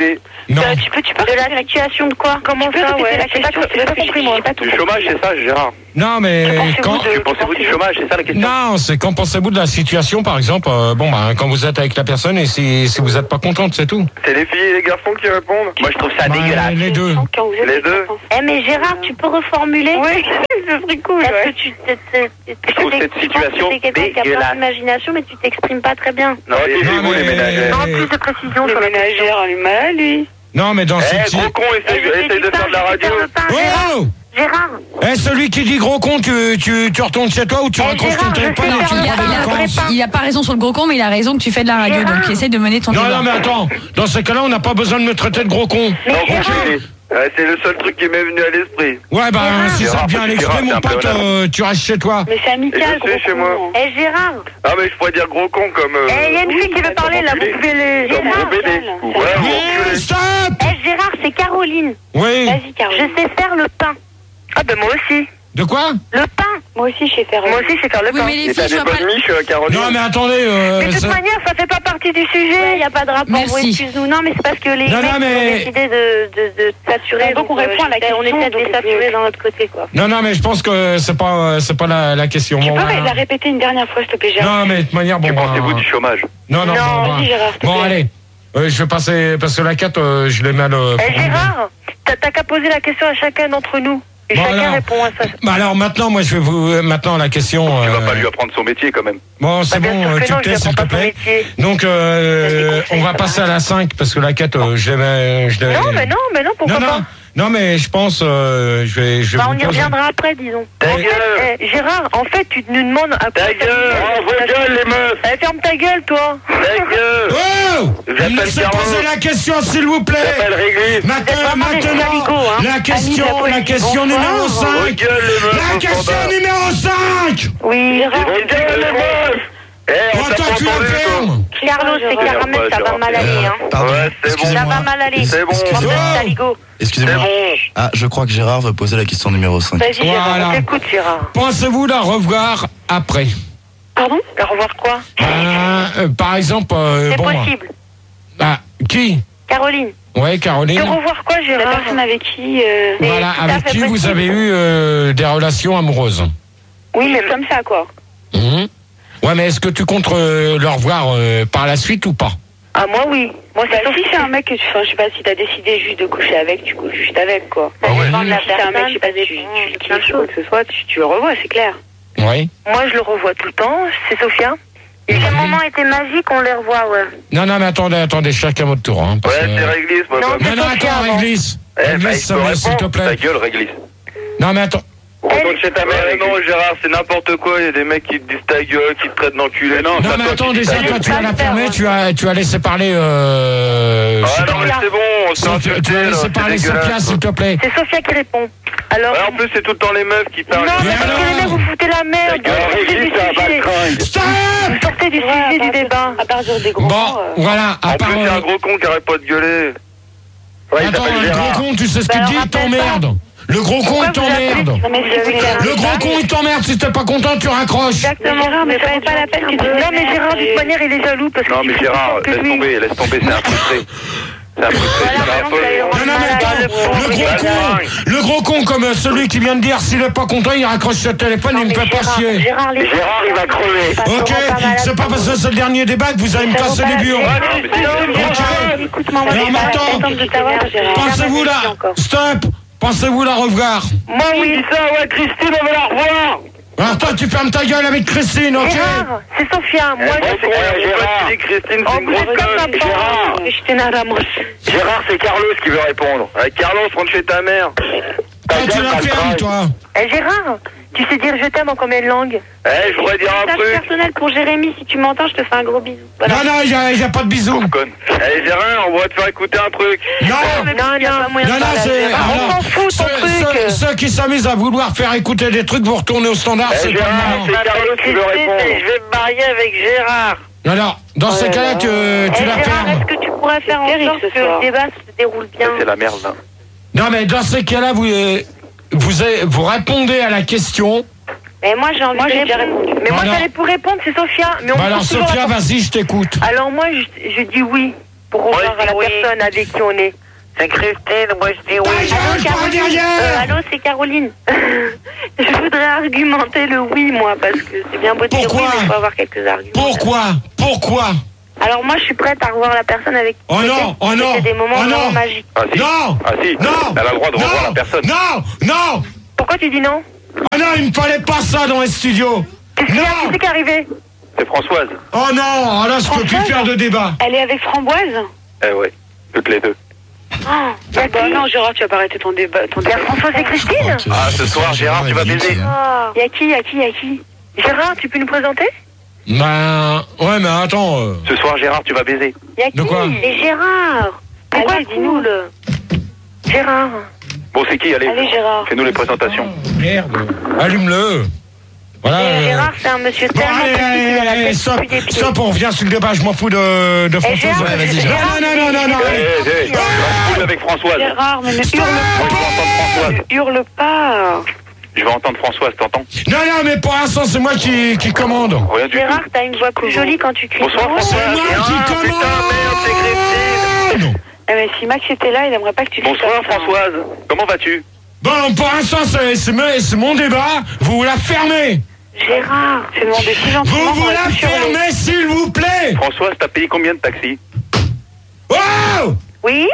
Non. Euh, tu peux, tu peux. De la situation de quoi? Comment ça, ouais. J'ai pas, j'ai pas compris, moi. Du chômage, c'est ça, Gérard? Non, mais quand... Que pensez-vous du chômage? C'est ça la question? Non, c'est quand pensez-vous de la situation, par exemple, euh, bon, bah, quand vous êtes avec la personne et si, si vous n'êtes pas contente, c'est tout. C'est les filles et les garçons qui répondent? Moi, je trouve ça Bah, dégueulasse. les deux. Les deux? Eh, mais Gérard, tu peux reformuler? Oui, ce serait cool, ouais. Est-ce que tu Je trouve cette situation t'es quelqu'un qui a plein d'imagination, mais tu t'exprimes pas très bien. Non, Non, vous les mais- ménagères. Non, plus de précision sur la ménagère, elle est mal, lui. Non, mais dans Eh, cette... gros con, essaye essaye de faire de la radio. Oh! Gérard, Eh, celui qui dit gros con, tu, tu, tu retournes chez toi ou tu Eh, raccroches Gérard, ton je téléphone sais et tu faire Il a, prends des il a- vacances? il a pas raison sur le gros con, mais il a raison que tu fais de la radio, Gérard. donc essaye de mener ton Non, débat. non, mais attends, dans ces cas-là, on n'a pas besoin de me traiter de gros con. mais Non, Gérard, ok. Ouais, c'est le seul truc qui m'est venu à l'esprit. Ouais, bah, Gérard. si ça Gérard, te vient à faut que l'esprit, tu mon rates un pote, peu, là. euh, tu restes chez toi. Mais c'est amical, Et je sais, gros chez moi. con. Eh, Gérard, Ah, mais je pourrais dire gros con comme. euh, eh, il y a une fille qui veut parler, là, vous pouvez le... Comme Gérard, gros bébé. calme. Ouais, Oui, enculé. stop! eh, Gérard, c'est Caroline. Oui. Vas-y, Je Caroline. sais faire le pain. Ah, ben moi aussi. De quoi? Le pain. Moi aussi, je sais faire. Moi aussi, je sais faire le Oui, pain. mais les Et t'as filles, je des vois pas. bonnes miches, euh, Caroline? Non, mais attendez, euh, Mais de toute ça- manière, ça fait pas partie du sujet, il n'y a pas de rapport, Merci. vous excusez-nous. Non, mais c'est parce que les Non, mecs non, mais- ont décidé de, de, de saturer. Donc, on répond à la j'essaie- On question, essaie de les donc, saturer euh, dans notre côté, quoi. Non, non, mais je pense que c'est pas, euh, c'est pas la, la question. Tu Bon, peux voilà. la répéter une dernière fois, s'il te plaît, Gérard? Non, mais de toute manière, bon, Que bah, pensez-vous du chômage? Non, non, Non, bon, bah, vas-y, Gérard, s'il te bon, plaît. allez. Euh, je vais passer, parce que la quatre, euh, je l'ai mal. Euh, Eh, formulée. Gérard, t'as t'as qu'à poser la question à chacun d'entre nous. Et Bon, chacun alors. répond à ça. Bah alors maintenant, moi je vais vous euh, maintenant la question. Tu euh, vas pas lui apprendre son métier quand même. Bon, c'est Bah, bon, bien sûr euh, que tu non, me je tais, lui s'il te apprends pas son plaît. métier. Donc, euh, Des conseils, on va ça passer va. à la cinq parce que la quatre, euh, je l'ai. je l'ai- Non, mais non, mais non, pourquoi non, pas? non, non, mais je pense, euh, je vais, je vais Bah, vous on y poser- reviendra après, disons. Ta En gueule. fait, eh, Gérard, en fait, tu nous demandes à quoi Ta ça gueule! sert. Oh, vos gueules, les meufs! Eh, ferme ta gueule, toi. Ta gueule! Oh, Je m'appelle me laissez Carlo. poser la question, s'il vous Je plaît. t'appelle Réglisse! Maintenant, vraiment des maintenant, saligots, hein. la question, Amis de la la question police, numéro bonsoir. Vos cinq. gueules, les meufs! La au question standard. numéro cinq. Oui, Vos gueules, les meufs! Eh, on Oh, t'a toi, pas tu la entendu, toi! fermes. Carlos et Caramel, ça va mal aller, hein. Pardon, Ouais, c'est bon. Ça excusez-moi. va mal aller. C'est bon. Excusez-moi. Bande de saligots. C'est Excusez-moi. bon! Ah, je crois que Gérard veut poser la question numéro cinq. Vas-y, Gérard, Voilà. on t'écoute, Gérard. Pensez-vous la revoir après? Pardon? Au revoir, quoi? Euh, euh, Par exemple, euh, C'est bon, possible. ah, qui? Caroline. Ouais, Caroline. De revoir quoi, La Gérard? personne avec qui... euh, C'est Voilà, tout à avec fait qui vous possible. avez eu euh, des relations amoureuses. Oui, mais comme ça, quoi. Mhm. Ouais, mais est-ce que tu comptes euh, le revoir euh, par la suite ou pas? Ah, moi, oui. Moi, Bah, c'est si c'est un mec que tu... Enfin, je sais pas, si t'as décidé juste de coucher avec, tu couches juste avec, quoi. Ah ouais. Dépend de la Si c'est un mec, je sais pas, personne, tu, ça tu, dépend tu de plein de kiffes ou quoi choses. que ce soit, tu, tu le revois, c'est clair. Oui. Moi, je le revois tout le temps. C'est Sophia. Et si un moment était magique, on les revoit, ouais. Non, non, mais attendez, attendez, chacun votre tour. Hein, parce Ouais, que- c'est Réglisse, moi. Non, bah. Non, non, Sophia, attends, avant. Réglisse. Eh, bah, Réglisse, il ça peut va, s'il te répondre. Ta plaît. gueule, Réglisse. Non, mais attends. Retourne chez ta mère. Ouais, non, Gérard, c'est n'importe quoi. Il y a des mecs qui te disent ta gueule, qui te traitent d'enculé. Non, Non, c'est à mais toi attends, qui dis déjà, ta toi, gueule. tu as la Pas fermée, faire, tu as, tu as laissé parler. Euh, Ah je non, mais c'est bon, on s'est tu, tu insulté, as là, laissé c'est parler Sophia, dégueulasse. s'il te plaît. C'est Sophia qui répond. Alors. Ouais, en plus, c'est tout le temps les meufs qui parlent. Non, mais Et parce que alors les mecs, vous foutez la Ta merde. gueule, Vous sortez du Réglisse, ça va sujet. cringue. Stop. Vous sortez du Ouais, à sujet du partir- débat. À partir des gros Bon, mots, euh, voilà, à En part. plus, c'est euh, un gros con qui arrête pas de gueuler. Ouais, il Attends, s'appelle le Gérard. gros con, tu sais ce Bah, qu'il alors, dit, il rappelle t'emmerde. Le gros con, il Pourquoi vous appelez- t'emmerde. Non, mais si vous voulez Le gros con, il t'emmerde. Si t'es pas content, tu raccroches. Exactement. Gérard, mais ça vaut pas la peine que tu Non, te mais Gérard, de et- toute manière, il est jaloux parce que Non, tu mais fais Gérard, plus que laisse lui. tomber, laisse tomber, c'est un frustré. C'est un frustré, Voilà, c'est un maintenant, peu. vous allez le Non, non, mais attends, le gros con, le gros con comme euh, celui qui vient de dire, s'il est pas content, il raccroche ce téléphone, il me fait pas chier. Gérard, les- Gérard, il va crever. Ok, c'est pas parce que c'est le dernier débat que vous allez me Ça vaut casser pas les la burnes. peine. Ouais, mais c'est- Non, Ok. Gérard, écoute-moi, moi, Alors j'ai pas la maintenant, peine de t'avoir, Gérard. Pensez-vous la... Stop. Pensez-vous la revoir? Moi, oui. ça, ouais, Christine, on va la revoir. Alors toi, tu fermes ta gueule avec Christine, ok? Gérard, c'est Sophia. Moi, Eh, je bon, ouais, Gérard. Christine, Oh, c'est une vous êtes grosse comme ma gueule. parole. Gérard. Je t'énerve, Gérard, c'est Carlos qui veut répondre. Ouais, Carlos, rentre chez ta mère. Ta Toi, tu gueule, la sale fermes, crasse. toi. Eh, Gérard, tu sais dire je t'aime en combien de langues? Eh, je voudrais dire un Message truc. personnel pour Jérémy, si tu m'entends, je te fais un gros bisou. Voilà. Non, non, il y a, y a pas de bisous. Conne. Allez, Gérard, on va te faire écouter un truc. Non. Non, non, Non, non, c'est... On alors, s'en fout, ton ceux, truc. ceux- ceux qui s'amusent à vouloir faire écouter des trucs, vous retournez au standard, Eh, c'est pas le Gérard, moment. c'est Carlos qui veut répondre. Je vais me marier avec Gérard. Alors, dans ces cas-là, tu, tu Eh, la Gérard, fermes. est-ce que tu pourrais faire en terrible, sorte ce que soir. le débat se déroule bien? C'est la merde, là. Non, mais dans ces cas-là, vous, euh, vous, avez- vous répondez à la question. Mais moi, j'ai envie Moi, de j'ai déjà répondre. répondu. Mais moi, Alors- j'allais pour répondre, c'est Sophia. Mais on Bah me alors, trouve toujours Sophia, la- vas-y, je t'écoute. Alors moi, je, je dis oui pour revoir Ouais, à la oui. personne avec qui on est. C'est Christine, moi je dis oui. Allô, Caroline. Euh, allô, c'est Caroline. Je voudrais argumenter le oui, moi, parce que c'est bien beau de dire oui, mais il faut avoir quelques arguments. Pourquoi Pourquoi Alors moi, je suis prête à revoir la personne avec qui Oh non, oh non, c'est des moments oh vraiment non. magiques. Ah si. Non. Ah si. Non. Elle a le droit de Non. revoir la personne. Non, non. Pourquoi tu dis non? Oh non, il me fallait pas ça dans les studios. Qu'est-ce qu'il y a? Qu'est-ce Non. qui est arrivé? C'est Françoise. Oh non, là je peux plus faire de débat. Elle est avec Framboise? Eh ouais, toutes les deux. Ah, bah non, Gérard, tu vas pas arrêter ton débat. Ton débat. Françoise et Christine? Ah, ce soir, Gérard, tu vas baiser. Ah, y'a qui, y'a qui, y'a qui? Gérard, tu peux nous présenter? Ben, ouais, mais attends. euh, Ce soir, Gérard, tu vas baiser. Y'a qui? De quoi? C'est Gérard. Pourquoi? Dis-nous le. Gérard. Bon, c'est qui? Allez, Allez, Gérard. fais-nous les présentations. Merde. Allume-le. Voilà. Et euh, Gérard, c'est un monsieur Bon, tellement allez, petit allez, qu'il a la allez, tête stop, plus des pieds. stop, on revient sur le débat, je m'en fous de, de Et Françoise. Gérard, Ouais, vas-y, Gérard, Non, non, non, non, non, Eh, allez. eh, eh, tu vas couler avec Françoise. Gérard, mais ne Stop. hurle Je veux entendre Françoise. pas. Ne hurle pas. Je vais entendre Françoise, t'entends? Non, non, mais pour l'instant, c'est moi qui, qui commande. Rien du Gérard, tout. t'as une voix plus jolie quand tu cries. Bonsoir, C'est Françoise. moi Ah, qui commande. putain, merde, c'est Christine. Eh mais si Max était là, il aimerait pas que tu cries Bonsoir, comme ça. Françoise. Comment vas-tu? Bon, pour l'instant, c'est c'est mon- c'est mon débat. Vous la fermez. Gérard, je demande si gentiment. Vous vous on va la tout hurler. fermez, s'il vous plaît. Françoise, t'as payé combien de taxis? Oh, Oui?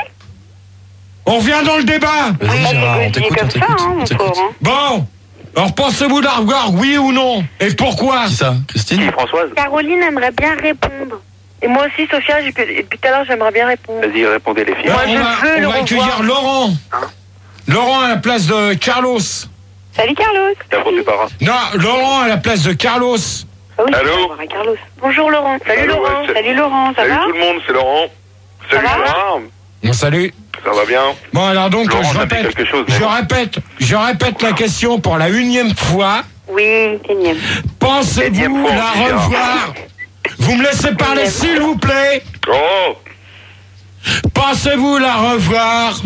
on revient dans le débat. Vas-y, Gérard, on négocier t'écoute, on comme ça, t'écoute. hein, on mon t'écoute. corps, hein. Bon, alors pensez-vous la revoir, oui ou non? Et pourquoi? Qui ça? Christine? Qui, Françoise? Caroline aimerait bien répondre. Et moi aussi, Sophia, j'ai- depuis tout à l'heure, j'aimerais bien répondre. Vas-y, répondez les filles. Ben, Moi, on je va, veux on le va accueillir revoir. Laurent. Laurent à la place de Carlos. Salut, Carlos. T'as vendu par un. Non, Laurent à la place de Carlos. Ah oui, Allô je vais voir un Carlos. Bonjour, Laurent. Salut, Allô, Laurent. ouais, c'est- Salut, Laurent. Ça Salut va? tout le monde, c'est Laurent. Salut, va Gérard. Bon, salut. Ça va bien? Bon, alors donc, Laurent, je t'as dit répète, quelque chose, mais je bon. répète, je répète la question pour la unième fois. Oui, énième. Pensez-vous Énième fois, la Gérard. revoir? Vous me laissez parler, Énième. s'il vous plaît. Oh! Pensez-vous la revoir?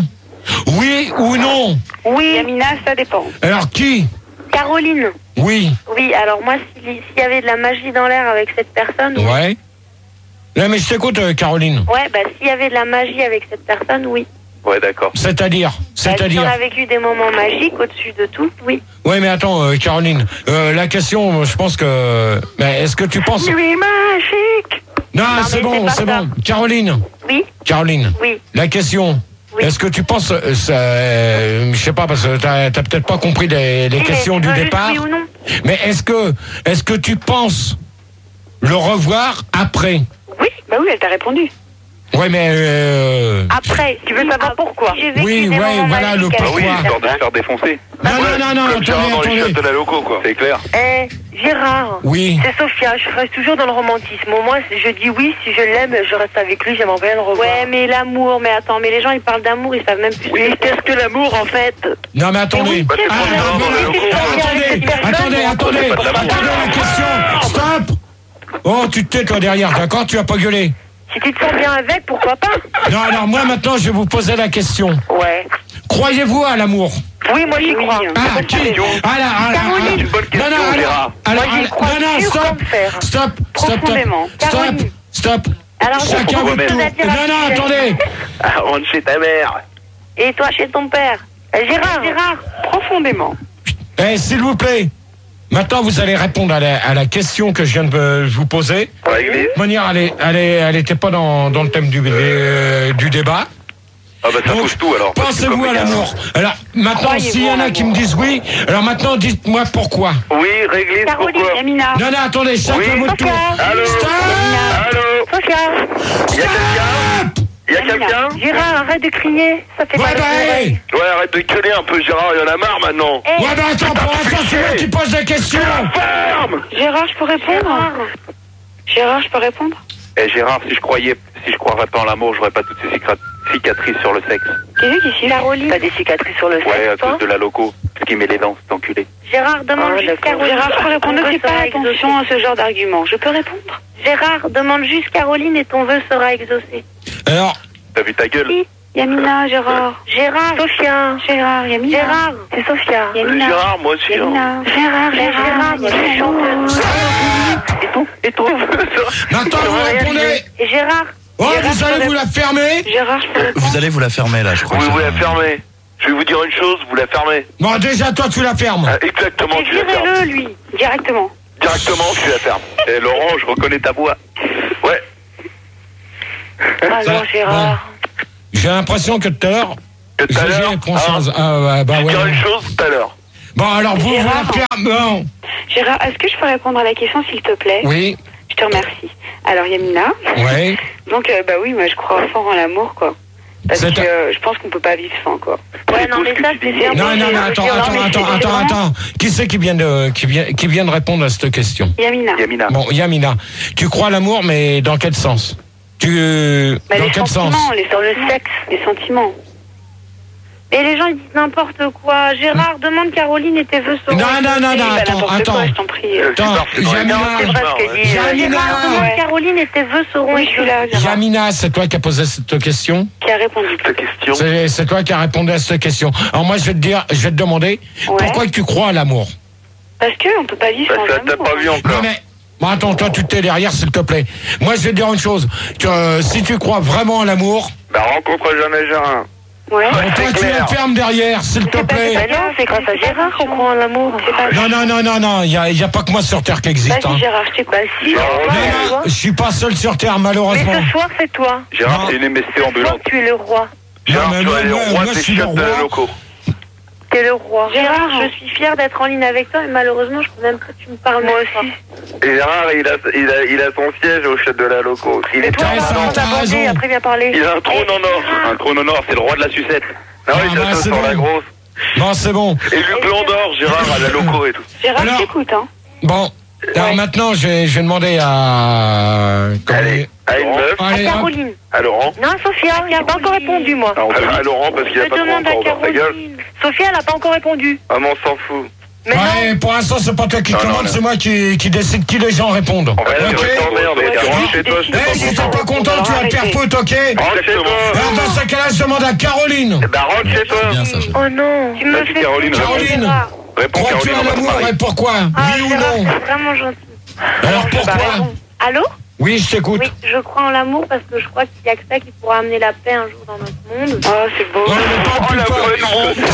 Oui ou non? Oui. Yamina, ça dépend. Alors qui? Caroline. Oui. Oui, alors moi, s'il s'il y avait de la magie dans l'air avec cette personne... oui. Ouais. Non, mais je t'écoute, euh, Caroline. Ouais, bah s'il y avait de la magie avec cette personne, oui. Ouais, d'accord. C'est-à-dire? Bah, si on C'est-à-dire? a vécu des moments magiques au-dessus de tout, oui. Ouais, mais attends, euh, Caroline. Euh, la question, je pense que. Mais est-ce que tu penses. Nuit magique. Non, Non, c'est mais bon, c'est pas c'est ça. bon. Caroline. Oui, Caroline. oui. La question. Oui. Est-ce que tu penses. euh, ça, euh, je sais pas, parce que t'as, t'as peut-être pas compris les, les Oui, mais questions tu du veux juste départ. oui ou non? Mais est-ce que. Est-ce que tu penses le revoir après? Oui, bah oui, elle t'a répondu. Ouais, mais. Euh... Après, tu veux savoir pourquoi? Oui, ouais, voilà le Ah oui, pourquoi. histoire de se faire défoncer. Non, non, non, non, Comme Gérard attendez, dans les attendez. chiottes de la loco, quoi. C'est clair. Eh, Gérard. Oui. C'est Sophia, je reste toujours dans le romantisme. Au moins, je dis oui, si je l'aime, je reste avec lui, j'aimerais bien le revoir. Ouais, mais l'amour, mais attends, mais les gens, ils parlent d'amour, ils savent même plus. Oui, qu'est-ce que l'amour, en fait? Non, mais attendez. Oui, Bah, c'est Ah, pas non, grave, non, on est non, au courant. attendez, attendez, attendez, C'est pas de l'amour. attendez la question. Stop. Oh, tu te tais toi derrière, d'accord? Tu vas pas gueuler. Si tu te sens bien avec, pourquoi pas? Non, alors moi maintenant je vais vous poser la question. Ouais. Croyez-vous à l'amour? Oui, moi j'y crois. Ah, qui? Ah là, ah là, Caroline. ah, C'est une bonne question, non, non, alors, Gérard. alors, Moi, j'y alors, crois non, non, dur stop, comme fer. stop, stop, stop, Profondément. stop, Caroline. stop. Alors, Chacun on votre va tour. mettre- Non, non, attendez. Ah, rentre chez ta mère. Et toi, chez ton père? Eh, Gérard. Gérard. Profondément. Eh, s'il vous plaît. Maintenant, vous allez répondre à la, à la question que je viens de vous poser. Pour l'église? De manière, elle est- elle est- elle était pas dans, dans le thème du, euh, du débat. Ah bah ça Donc, pousse tout alors. parce que pensez-vous comme à les gars- l'amour? Alors, maintenant, Croyez-vous s'il y en en a qui me disent oui, alors maintenant, dites-moi pourquoi. Oui, réglisse, Caroline, pourquoi? Yamina. Non, non, attendez, chacun Oui. votre tour. Sophia. Allô? Stop! Allô? Sophia. Y'a quelqu'un? Y'a quelqu'un? Gérard, arrête de crier. Ça fait Ouais, pas bah, de hey. Ouais, arrête de gueuler un peu, Gérard, il y en a marre maintenant. Eh, Ouais, bah, attends, pour l'instant, c'est moi qui pose la question. Ferme! Gérard, je peux répondre? Gérard, je peux répondre? Eh Gérard, si je croyais, si je croirais pas en l'amour, j'aurais pas toutes ces cicra- cicatrices sur le sexe. Qu'est-ce qui c'est? Caroline. T'as des cicatrices sur le Ouais, à sexe, toi? cause de la loco. Ce qui met les dents, cet enculé. Gérard, demande Ah, juste d'accord. Caroline. Gérard, je peux répondre, Ton vœu fais pas sera attention exaucé. à ce genre d'argument. Je peux répondre? Gérard, demande juste Caroline et ton vœu sera exaucé. Alors, T'as vu ta gueule? Qui? Yamina, Gérard. Gérard. Sophia. Gérard, Yamina. Gérard. C'est Sophia. Yamina. Gérard, moi aussi. hein. Yamina. Gérard, Gérard, il y a Gérard. une chanteuse. Et ton, et ton vœu sera- maintenant, vous sera répondez. réalisé. Et Gérard, Oh, vous allez vous la fermer? Gérard, je peux répondre. Vous allez vous la fermer là, je crois. Oui, que vous la Gérard- fermez. Je vais vous dire une chose, vous la fermez. Bon, déjà, toi, tu la fermes. Ah, exactement, tu la fermes. Virez-le, lui, directement. Directement, tu la fermes. Et Laurent, je reconnais ta voix. Ouais. Alors, Gérard. J'ai l'impression que tout à l'heure... Que tout à J'ai- l'heure, j'ai conscience. hein, Ah, ouais, bah je ouais. dirais une chose tout à l'heure. Bon, alors, vous, vous Gérard. la fermez. Non. Gérard, est-ce que je peux répondre à la question, s'il te plaît? Oui, Je te remercie. Alors, Yamina. oui. Donc, euh, bah oui, moi, je crois fort en l'amour, quoi. Parce C'est que un- euh, je pense qu'on peut pas vivre sans, quoi. Ouais, non, mais ça, c'est... Non, non, non, attends, attends, attends, attends, attends. Qui c'est qui vient de, qui vient, qui vient de répondre à cette question? Yamina. Yamina. Bon, Yamina, tu crois à l'amour, mais dans quel sens? Tu, Bah, dans les quel sens? sentiments, les sur le sexe, les sentiments. Et les gens ils disent n'importe quoi. Gérard demande Caroline et tes vœux seront. Non, non, non, non, Bah, attends, n'importe attends. quoi, je t'en prie. Euh, Attends, Gérard, c'est dans les Yamina. gars, C'est vrai ce que ouais. dit... euh, Yamina. Gérard demande Ouais. Caroline et tes vœux seront. Oui, je suis là, Gérard. Yamina, c'est toi qui as posé cette question? Qui a répondu. Ta question. C'est, c'est toi qui as répondu à cette question. Alors moi, je vais te dire, je vais te demander, Ouais. pourquoi tu crois à l'amour? Parce qu'on peut pas vivre Parce sans que t'as amour. pas vu Non encore. mais, bon, attends, toi tu t'es derrière, s'il te plaît. Moi, je vais te dire une chose, que euh, si tu crois vraiment à l'amour, Bah, rencontre jamais Gérard. Ouais. bon, c'est toi tu clair. la fermes derrière, s'il te plaît. Bah non, c'est grâce à Gérard qu'on croit en l'amour. C'est pas... Non, non, non, non, non, il y a, y a pas que moi sur Terre qui existe. Vas-y, Hein. Gérard, je t'écoute. Bah si, Gérard, on va, mais on va. Je suis pas seul sur Terre, malheureusement. Mais ce soir c'est toi. Gérard, Non. c'est une M S C Ce soir ambulante. tu es le roi. Gérard, Non, mais tu moi, es le moi, roi moi, des je suis le chiottes de roi. la loco. T'es le roi. Gérard. Gérard, je suis fière d'être en ligne avec toi et malheureusement je peux même pas que tu me parles. Moi même aussi. pas. Et Gérard, il a, il a, il a son siège au chiottes de la loco. Il est Toi, Ouais, on ça, va t'as aborder, raison. après viens parler. Il a un trône en or. Un trône en or, c'est le roi de la sucette. Non, Ah, il bah, s'assoit c'est sur la bon. grosse. Bon, c'est bon. Et le blanc d'or, Gérard, à la loco et tout. Gérard, Alors- je t'écoute, hein. Bon, alors maintenant, je vais, je vais demander à... comment Allez, dire- à une meuf, Allez, À hop. Caroline. à Laurent. Non, Sophia, j'ai pas encore répondu moi. À, à Laurent, parce qu'il a Je pas trop demande à encore ouvert sa gueule. Caroline. Sophia, elle a pas encore répondu. Ah, mais on s'en fout. Mais Ouais, pour l'instant, c'est pas toi qui Non, non, commande, non. c'est moi qui, qui décide qui les gens répondent. En vrai, Ok. tu t'emmerdes, Ouais, rentre chez toi, je Eh, t'ai si pas t'es content. pas content, tu vas te faire foutre, ok? Rentre chez toi. Alors, dans ce cas-là, je demande à Caroline. Eh ben, rentre chez toi. Bien ça, Gérard. Oh non. Tu me Vas-y, fais Caroline, plaisir, Caroline. Gérard. Réponds, Crois-tu Caroline, à on va se l'amour marier. et pourquoi? Ah, Oui ou Gérard, non? c'est vraiment gentil. Alors Bah, pourquoi? raison. Allô? Oui, je t'écoute. Oui, je crois en l'amour parce que je crois qu'il n'y a que ça qui pourra amener la paix un jour dans notre monde. Oh, c'est beau. Non, mais pas Oh, plus la fort. vraie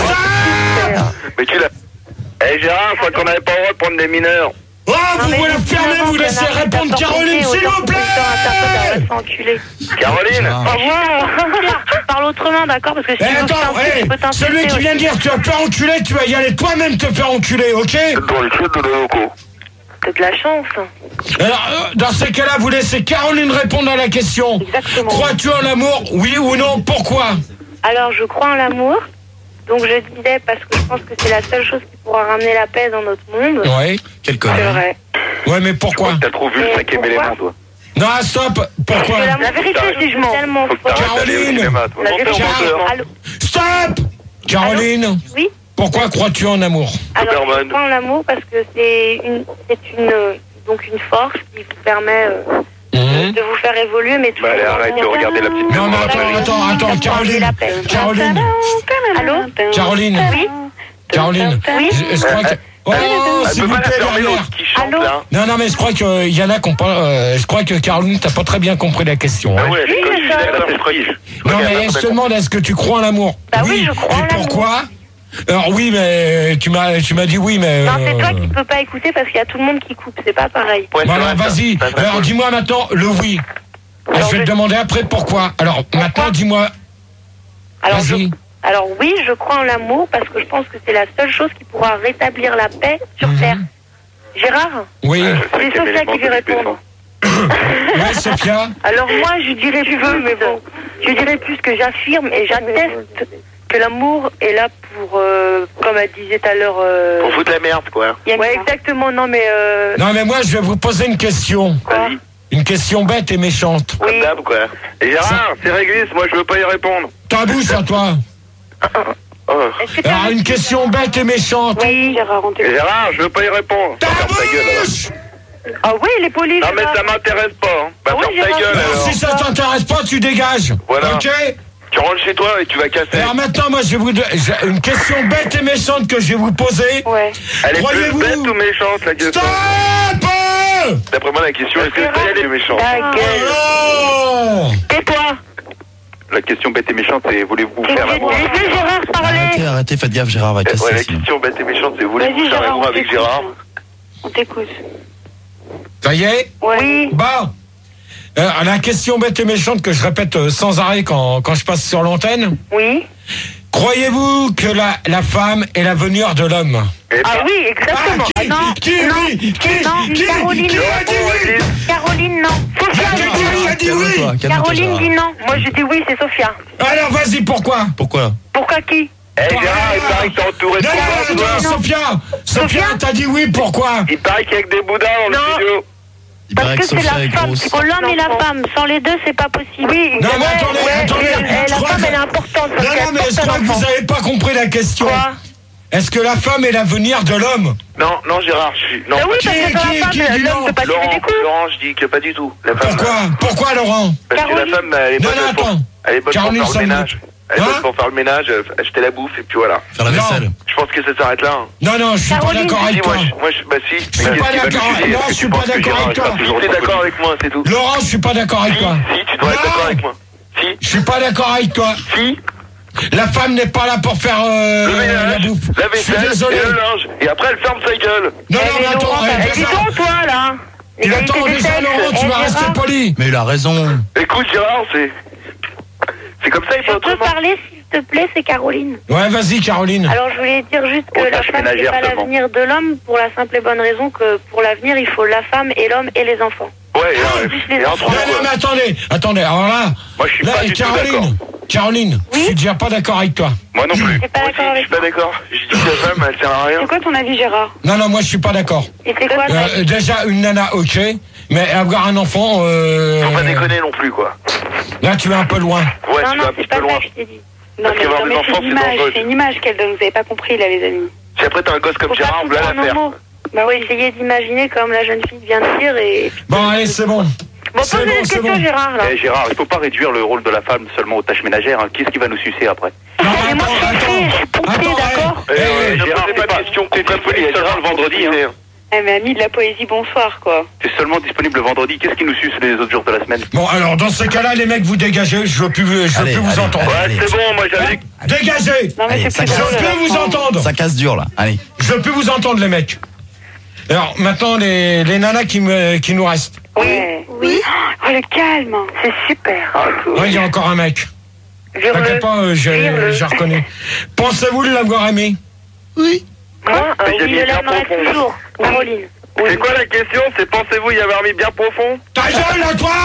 non. Mais tu l'as. Eh Gérard, je crois qu'on n'avait pas le droit de prendre des mineurs. Oh, Non, vous mais voulez justement, fermer, vous qu'on laissez arrête répondre d'être Caroline, compliqué, s'il autant vous que le temps interprète, elle va plaît! se faire enculer. Caroline. Gérard. Au revoir. Tu parles autrement, d'accord? Parce que si Eh, tu veux que je attends, t'insulte, eh, je peux t'insulter celui qui aussi. vient de dire tu vas te faire enculer, tu vas y aller toi-même te faire enculer, ok? Dans le chiottes de la loco. T'as de la chance. Alors, euh, dans ces cas-là, vous laissez Caroline répondre à la question. Exactement. Crois-tu en l'amour, oui ou non? Pourquoi? Alors, je crois en l'amour. Donc, je disais parce que je pense que c'est la seule chose qui pourra ramener la paix dans notre monde. Ouais. Quel C'est connard. vrai. Ouais, mais pourquoi? T'as trop vu le Et cinquième pourquoi élément, toi. Non, stop. Pourquoi? Parce que La vérité, c'est jugement. tellement Faut que fort. t'arrêtes d'aller au Caroline. cinéma, toi. La Menteur, vérité, menteur. Allô? Stop. Caroline, Oui. pourquoi crois-tu en amour? Alors, je Superman. crois en l'amour parce que c'est une, c'est une, euh, donc une force qui vous permet euh, Mhm. de vous faire évoluer, mais toujours. Bah, allez, arrête de regarder la petite Non, mais mémoire. attends, attends, attends, Caroline. Caroline, Allô? Caroline, Oui. Caroline. Oui. Je, je crois que. Oh, Elle s'il peut vous pas la plaît, fermer derrière. l'autre qui chante Allô? là. Non, non, mais je crois qu'il y en a qui ont pas. euh, je crois que Caroline, t'as pas très bien compris la question. Ah Hein. ouais, elle est Oui, comme mais une ça- lettre de frige. Non, Regarde, mais je te demande, est-ce que tu crois en l'amour? Bah oui, je crois en Et l'amour. pourquoi? Alors oui, mais tu m'as, tu m'as dit oui, mais. Non, c'est toi euh, qui peux pas écouter parce qu'il y a tout le monde qui coupe, c'est pas pareil. Ouais, Bon, c'est alors vrai, ça. vas-y. Ça, ça Alors colle. dis-moi maintenant le oui. Et Alors, je vais te je- demander après pourquoi. Alors maintenant, dis-moi. Alors, je- Vas-y. alors oui, je crois en l'amour parce que je pense que c'est la seule chose qui pourra rétablir la paix sur Mhm. Terre. Gérard, Oui. Ouais, c'est cinquième Sophia élément qui veut de répondre. Ouais, Sophia. Alors moi, je dirais plus, mais bon, je dirais plus que j'affirme et j'atteste que l'amour est là pour, euh, comme elle disait tout à l'heure. Euh... Pour foutre la merde, quoi. Ouais, exactement. Non, mais euh... Non, mais moi, je vais vous poser une question. Vas-y. Une question bête et méchante. Comme Oui. d'hab, quoi. Et Gérard, c'est réglisse, moi je veux pas y répondre. Ta bouche à toi. Oh. est-ce que t'as- Alors, une question bête et méchante. Oui, Gérard, on Et t'écoute. Gérard, je veux pas y répondre. Ta Ferme ta gueule, alors. bouche. Ah oui, les polis. Non, mais Gérard. ça m'intéresse pas. Hein. Bah, Ah oui, ferme ta Gérard. gueule, Alors, alors. si ça t'intéresse pas, tu dégages. Voilà. Ok. Tu rentres chez toi et tu vas casser. Alors maintenant, moi, je vais vous de- j'ai une question bête et méchante que je vais vous poser. Ouais. Elle est plus Croyez-vous- bête ou méchante, la gueule. Stop. gueule. D'après moi, la question, est-ce que c'est est méchant? Ta gueule. Oh. Tais-toi. La question bête et méchante, c'est voulez-vous faire l'amour? Laissez Gérard parler. Arrêtez, arrêtez, faites gaffe, Gérard va Ouais, casser. la sinon. question bête et méchante, c'est voulez-vous Vas-y, faire Gérard, l'amour on avec t'écoute. Gérard? On t'écoute. Ça y est? Oui. Bon. Euh, la question bête et méchante que je répète euh, sans arrêt quand, quand je passe sur l'antenne. Oui. Croyez-vous que la, la femme est l'avenir de l'homme? Eh Ah ben, oui, exactement. Ah, qui, non, qui, non, oui, qui, non, qui, Caroline, qui a dit oui? Caroline, non. Sophia, Qui a dit oui? A dit oui? Calme-toi, calme-toi, Caroline Gérard. dit non. Moi, je dis oui, c'est Sophia. Alors vas-y, pourquoi? Pourquoi? Pourquoi qui? Eh Gérard, il paraît que t'es entouré de Non, boudins, non, toi. non, Sophia Sophia, Sophia t'as dit oui, pourquoi? Il paraît qu'il y a que des boudins dans le Non. studio. Il Parce paraît que que c'est Sophia la est femme grosse. qui pour l'homme et la femme. Sans les deux, c'est pas possible. Oui. Non, mais ouais, attendez, ouais, attendez, et- et je la crois femme, que- elle est importante. Non, Parce non, qu'elle mais porte je un crois que enfant. vous n'avez pas compris la question. Quoi? Est-ce que la femme est l'avenir de l'homme? Non, non, Gérard, je suis. Non, Bah oui, pas parce du que qui- dans qui- la qui femme, dit l'homme non? peut pas Laurent, tirer des coups. Laurent, je dis que pas du tout. La femme, Pourquoi? Pourquoi, Laurent? Parce que la Caroline. femme, elle est Non, bonne non, pour, attends. elle est bonne Caroline, pour faire le ça ménage. Elle est Hein bonne pour faire le ménage, euh, acheter la bouffe, et puis voilà. Faire la Non. vaisselle. Je pense que ça s'arrête là. hein. Non, non, je suis pas Caroline, d'accord Si, avec toi. moi, je, moi, je, bah si. Je suis pas d'accord, non, je suis pas d'accord avec toi. Si, t'es d'accord avec moi, c'est tout. Laurent, je suis pas d'accord avec Si, toi. si, tu dois être Non. d'accord avec moi. Si, Je suis pas d'accord avec toi. si, La femme n'est pas là pour faire euh, le la ménage, bouffe. la Je suis vaisselle désolé. et le linge. Et après, elle ferme sa gueule. Non, non, Eh, mais mais attends, Laurent, eh, t'as- déjà- dis donc, toi, là. Il Égalité attend des déjà, sexes. Laurent, tu Eh, vas rester Gérard, poli. Mais il a raison. Écoute, Gérard, c'est. C'est comme ça, il Je faut peux autrement. parler, s'il te plaît, c'est Caroline. Ouais, vas-y, Caroline. Alors, je voulais dire juste que Aux la tâches femme n'est ménagères pas seulement. l'avenir de l'homme pour la simple et bonne raison que pour l'avenir, il faut la femme et l'homme et les enfants. Ouais, Ah, et, plus et, les et enfants. entre Non, non, mais nous, attendez, attendez, alors là, moi, je suis là, pas du tout d'accord. Caroline, Caroline, je suis déjà pas d'accord avec toi. Moi non plus. T'es pas Moi d'accord aussi, avec je suis pas d'accord. Je dis que la femme, elle sert à rien. C'est quoi ton avis, Gérard? Non, non, moi je suis pas d'accord. Et c'est quoi Euh, déjà, une nana, ok, mais avoir un enfant, euh, Faut pas déconner non plus, quoi. là tu vas un peu loin. Ouais, Non, tu non, vas un c'est petit pas peu ça loin. que je t'ai dit. Non, Parce mais, qu'avoir non, des mais enfants, c'est c'est une image, dangereux. c'est une image qu'elle donne. Vous avez pas compris, là, les amis. Si après t'as un gosse comme Faut pas Gérard, tout voilà prendre au l'affaire. mot. Bah oui, essayez d'imaginer comme la jeune fille vient de dire et... Bon, allez, c'est bon. Bon, C'est posez bon, une c'est question, bon. Gérard, là. Eh, Gérard, il faut pas réduire le rôle de la femme seulement aux tâches ménagères. Hein. Qui est-ce qui va nous sucer après? Non, Mais moi, je suis pompier, je suis pompier, d'accord eh, Eh, eh, Gérard, Gérard, c'est c'est pas pas question t'es qu'on disponible seulement le vendredi. Hein. Eh, mais ami de la poésie, bonsoir, quoi. T'es seulement disponible le vendredi. Qu'est-ce qui nous suce les autres jours de la semaine? Bon, alors dans ce cas-là, les mecs, vous dégagez, je veux plus, je veux Allez, plus vous allez, entendre. allez. Ouais, c'est bon, moi j'avais. Dégagez. Non, mais Allez, c'est ça plus Je drôle. veux plus vous là. entendre. Ça casse dur là. Allez. Je veux plus vous entendre, les mecs. Alors, maintenant, les, les nanas qui, me, qui nous restent. Oui. Oui. Oh, le calme. C'est super. Ouais, il y a encore un mec. Jure-le. T'inquiète pas, euh, j'ai Jure-le. j'ai reconnu. Pensez-vous l'avoir aimé? Oui. Quoi? Mais Oui, j'ai mis je bien l'aimerais profond. toujours, Caroline. C'est quoi la question? C'est pensez-vous y avoir mis bien profond? Ta gueule, à toi!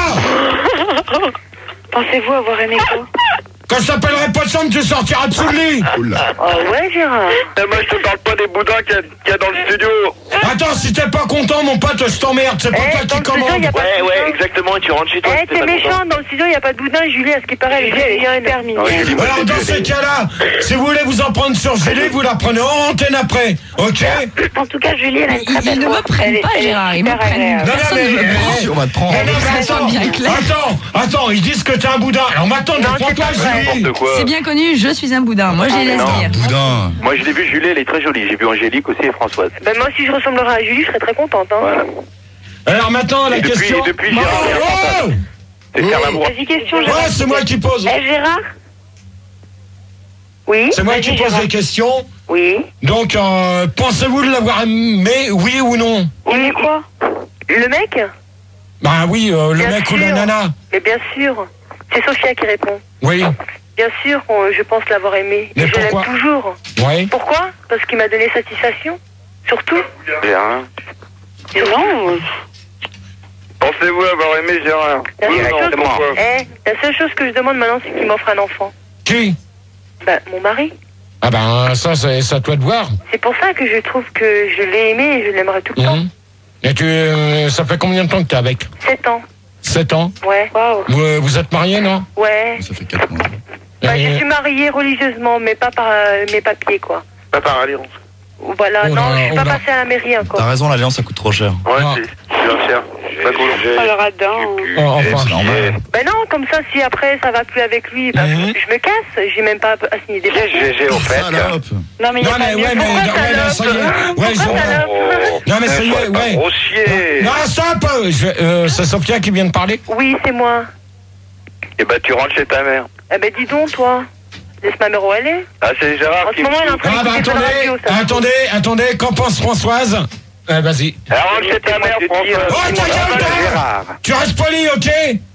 Pensez-vous avoir aimé quoi? Quand je t'appellerai pas de chambre, tu sortiras dessous le lit. Oula. Oh, ouais, Gérard. Eh, moi je te parle pas des boudins qu'il y a- qu'il y a dans le studio. Attends, si t'es pas content, mon pote, je t'emmerde. C'est pas Eh, toi dans qui le studio, commande. y a pas Ouais, de ouais, boudin. exactement. Et tu rentres chez toi. Eh, si t'es pas content. méchant, dans le studio, il n'y a pas de boudin. Julie, à ce qui paraît, elle est bien hyper mignonne. Ouais, Julie, moi, Alors, je l'ai dans vu, ces elle est- cas-là, si vous voulez vous en prendre sur Julie, vous la prenez en antenne après. Ok? En tout cas, Julie, elle a une très Ils belle ne voix. me prennent Elle pas, est- Gérard. Ils elle est me super prennent. agréable. Non, non, Personne mais- ne me prend. Si, on va te prendre. Eh, non, mais Ça soit attends, bien clair. attends, attends, ils disent que t'es un boudin. Alors maintenant, Non, défends-toi, c'est pas vrai. Julie. N'importe quoi. C'est bien connu, je suis un boudin. Moi, je les laisse non. dire. Boudin. Moi, je l'ai vu, Julie, elle est très jolie. J'ai vu Angélique aussi et Françoise. Ben, moi, si je ressemblerais à Julie, je serais très contente. Hein. Voilà. Alors maintenant, la Et depuis- question. et depuis, Gérard, il y a un Oh, oh, C'est faire l'amour. Vas-y, question, oh, Gérard. ouais, c'est moi qui pose. Eh, Gérard? Oui. C'est moi Vas-y, qui pose Gérard. les questions. Oui. Donc, euh, pensez-vous de l'avoir aimé, oui ou non? Il est quoi? Le mec? Bah oui, euh, le Bien mec ou sûr. la nana. Mais bien sûr. C'est Sophia qui répond. Oui, Bien sûr, on- je pense l'avoir aimé. Mais Et je l'aime pourquoi toujours. oui. Pourquoi? Parce qu'il m'a donné satisfaction. Surtout. J'ai rien. Non. Pensez-vous avoir aimé Gérard? La Oui, seule, non, chose, c'est pourquoi? eh, la seule chose que je demande maintenant, c'est qu'il m'offre un enfant. Qui? Bah, mon mari. Ah ben, ça, c'est c'est à toi de voir. C'est pour ça que je trouve que je l'ai aimé et je l'aimerai tout le temps. Mhm. Et tu, euh, ça fait combien de temps que t'es avec? Sept ans. Sept ans. Ouais. Waouh. Vous, euh, vous êtes mariés, non? Ouais. Ça fait quatre mois. Bah, Et- je suis mariée religieusement, mais pas par euh, mes papiers, quoi. Pas par alliance. Voilà, Oh non, là, je suis oh pas là. passée à la mairie T'as encore. raison, l'alliance ça coûte trop cher. Ouais, Ah. c'est c'est bien cher. Pas cool. Oh, le radin. Oh, enfin. C'est normal. Ben non, comme ça, si après ça va plus avec lui, bah, Mhm. je me casse. J'ai même pas à signer des papiers. G G au fait. Salope. Non, mais il y a Non, pas mais mieux. ouais, mais Pourquoi ouais, là, ça y est. salope Ouais, je Pourquoi vois. salope Oh. Non, mais c'est ouais, ouais. Grossier. Non, stop. Je, euh, c'est Sophia qui vient de parler. Oui, c'est moi. Et bah, tu rentres chez ta mère. Eh ben, dis donc, toi. Laisse ma mère où elle est. Ah, c'est Gérard En qui ce moment, elle est en train Ah, bah, d'écouter attendez, la radio, ça. attendez, attendez. Qu'en pense Françoise? Euh, vas-y. Elle rentre chez ta mère, François. Oh, ta gueule, toi. Gérard. Tu restes poli, ok?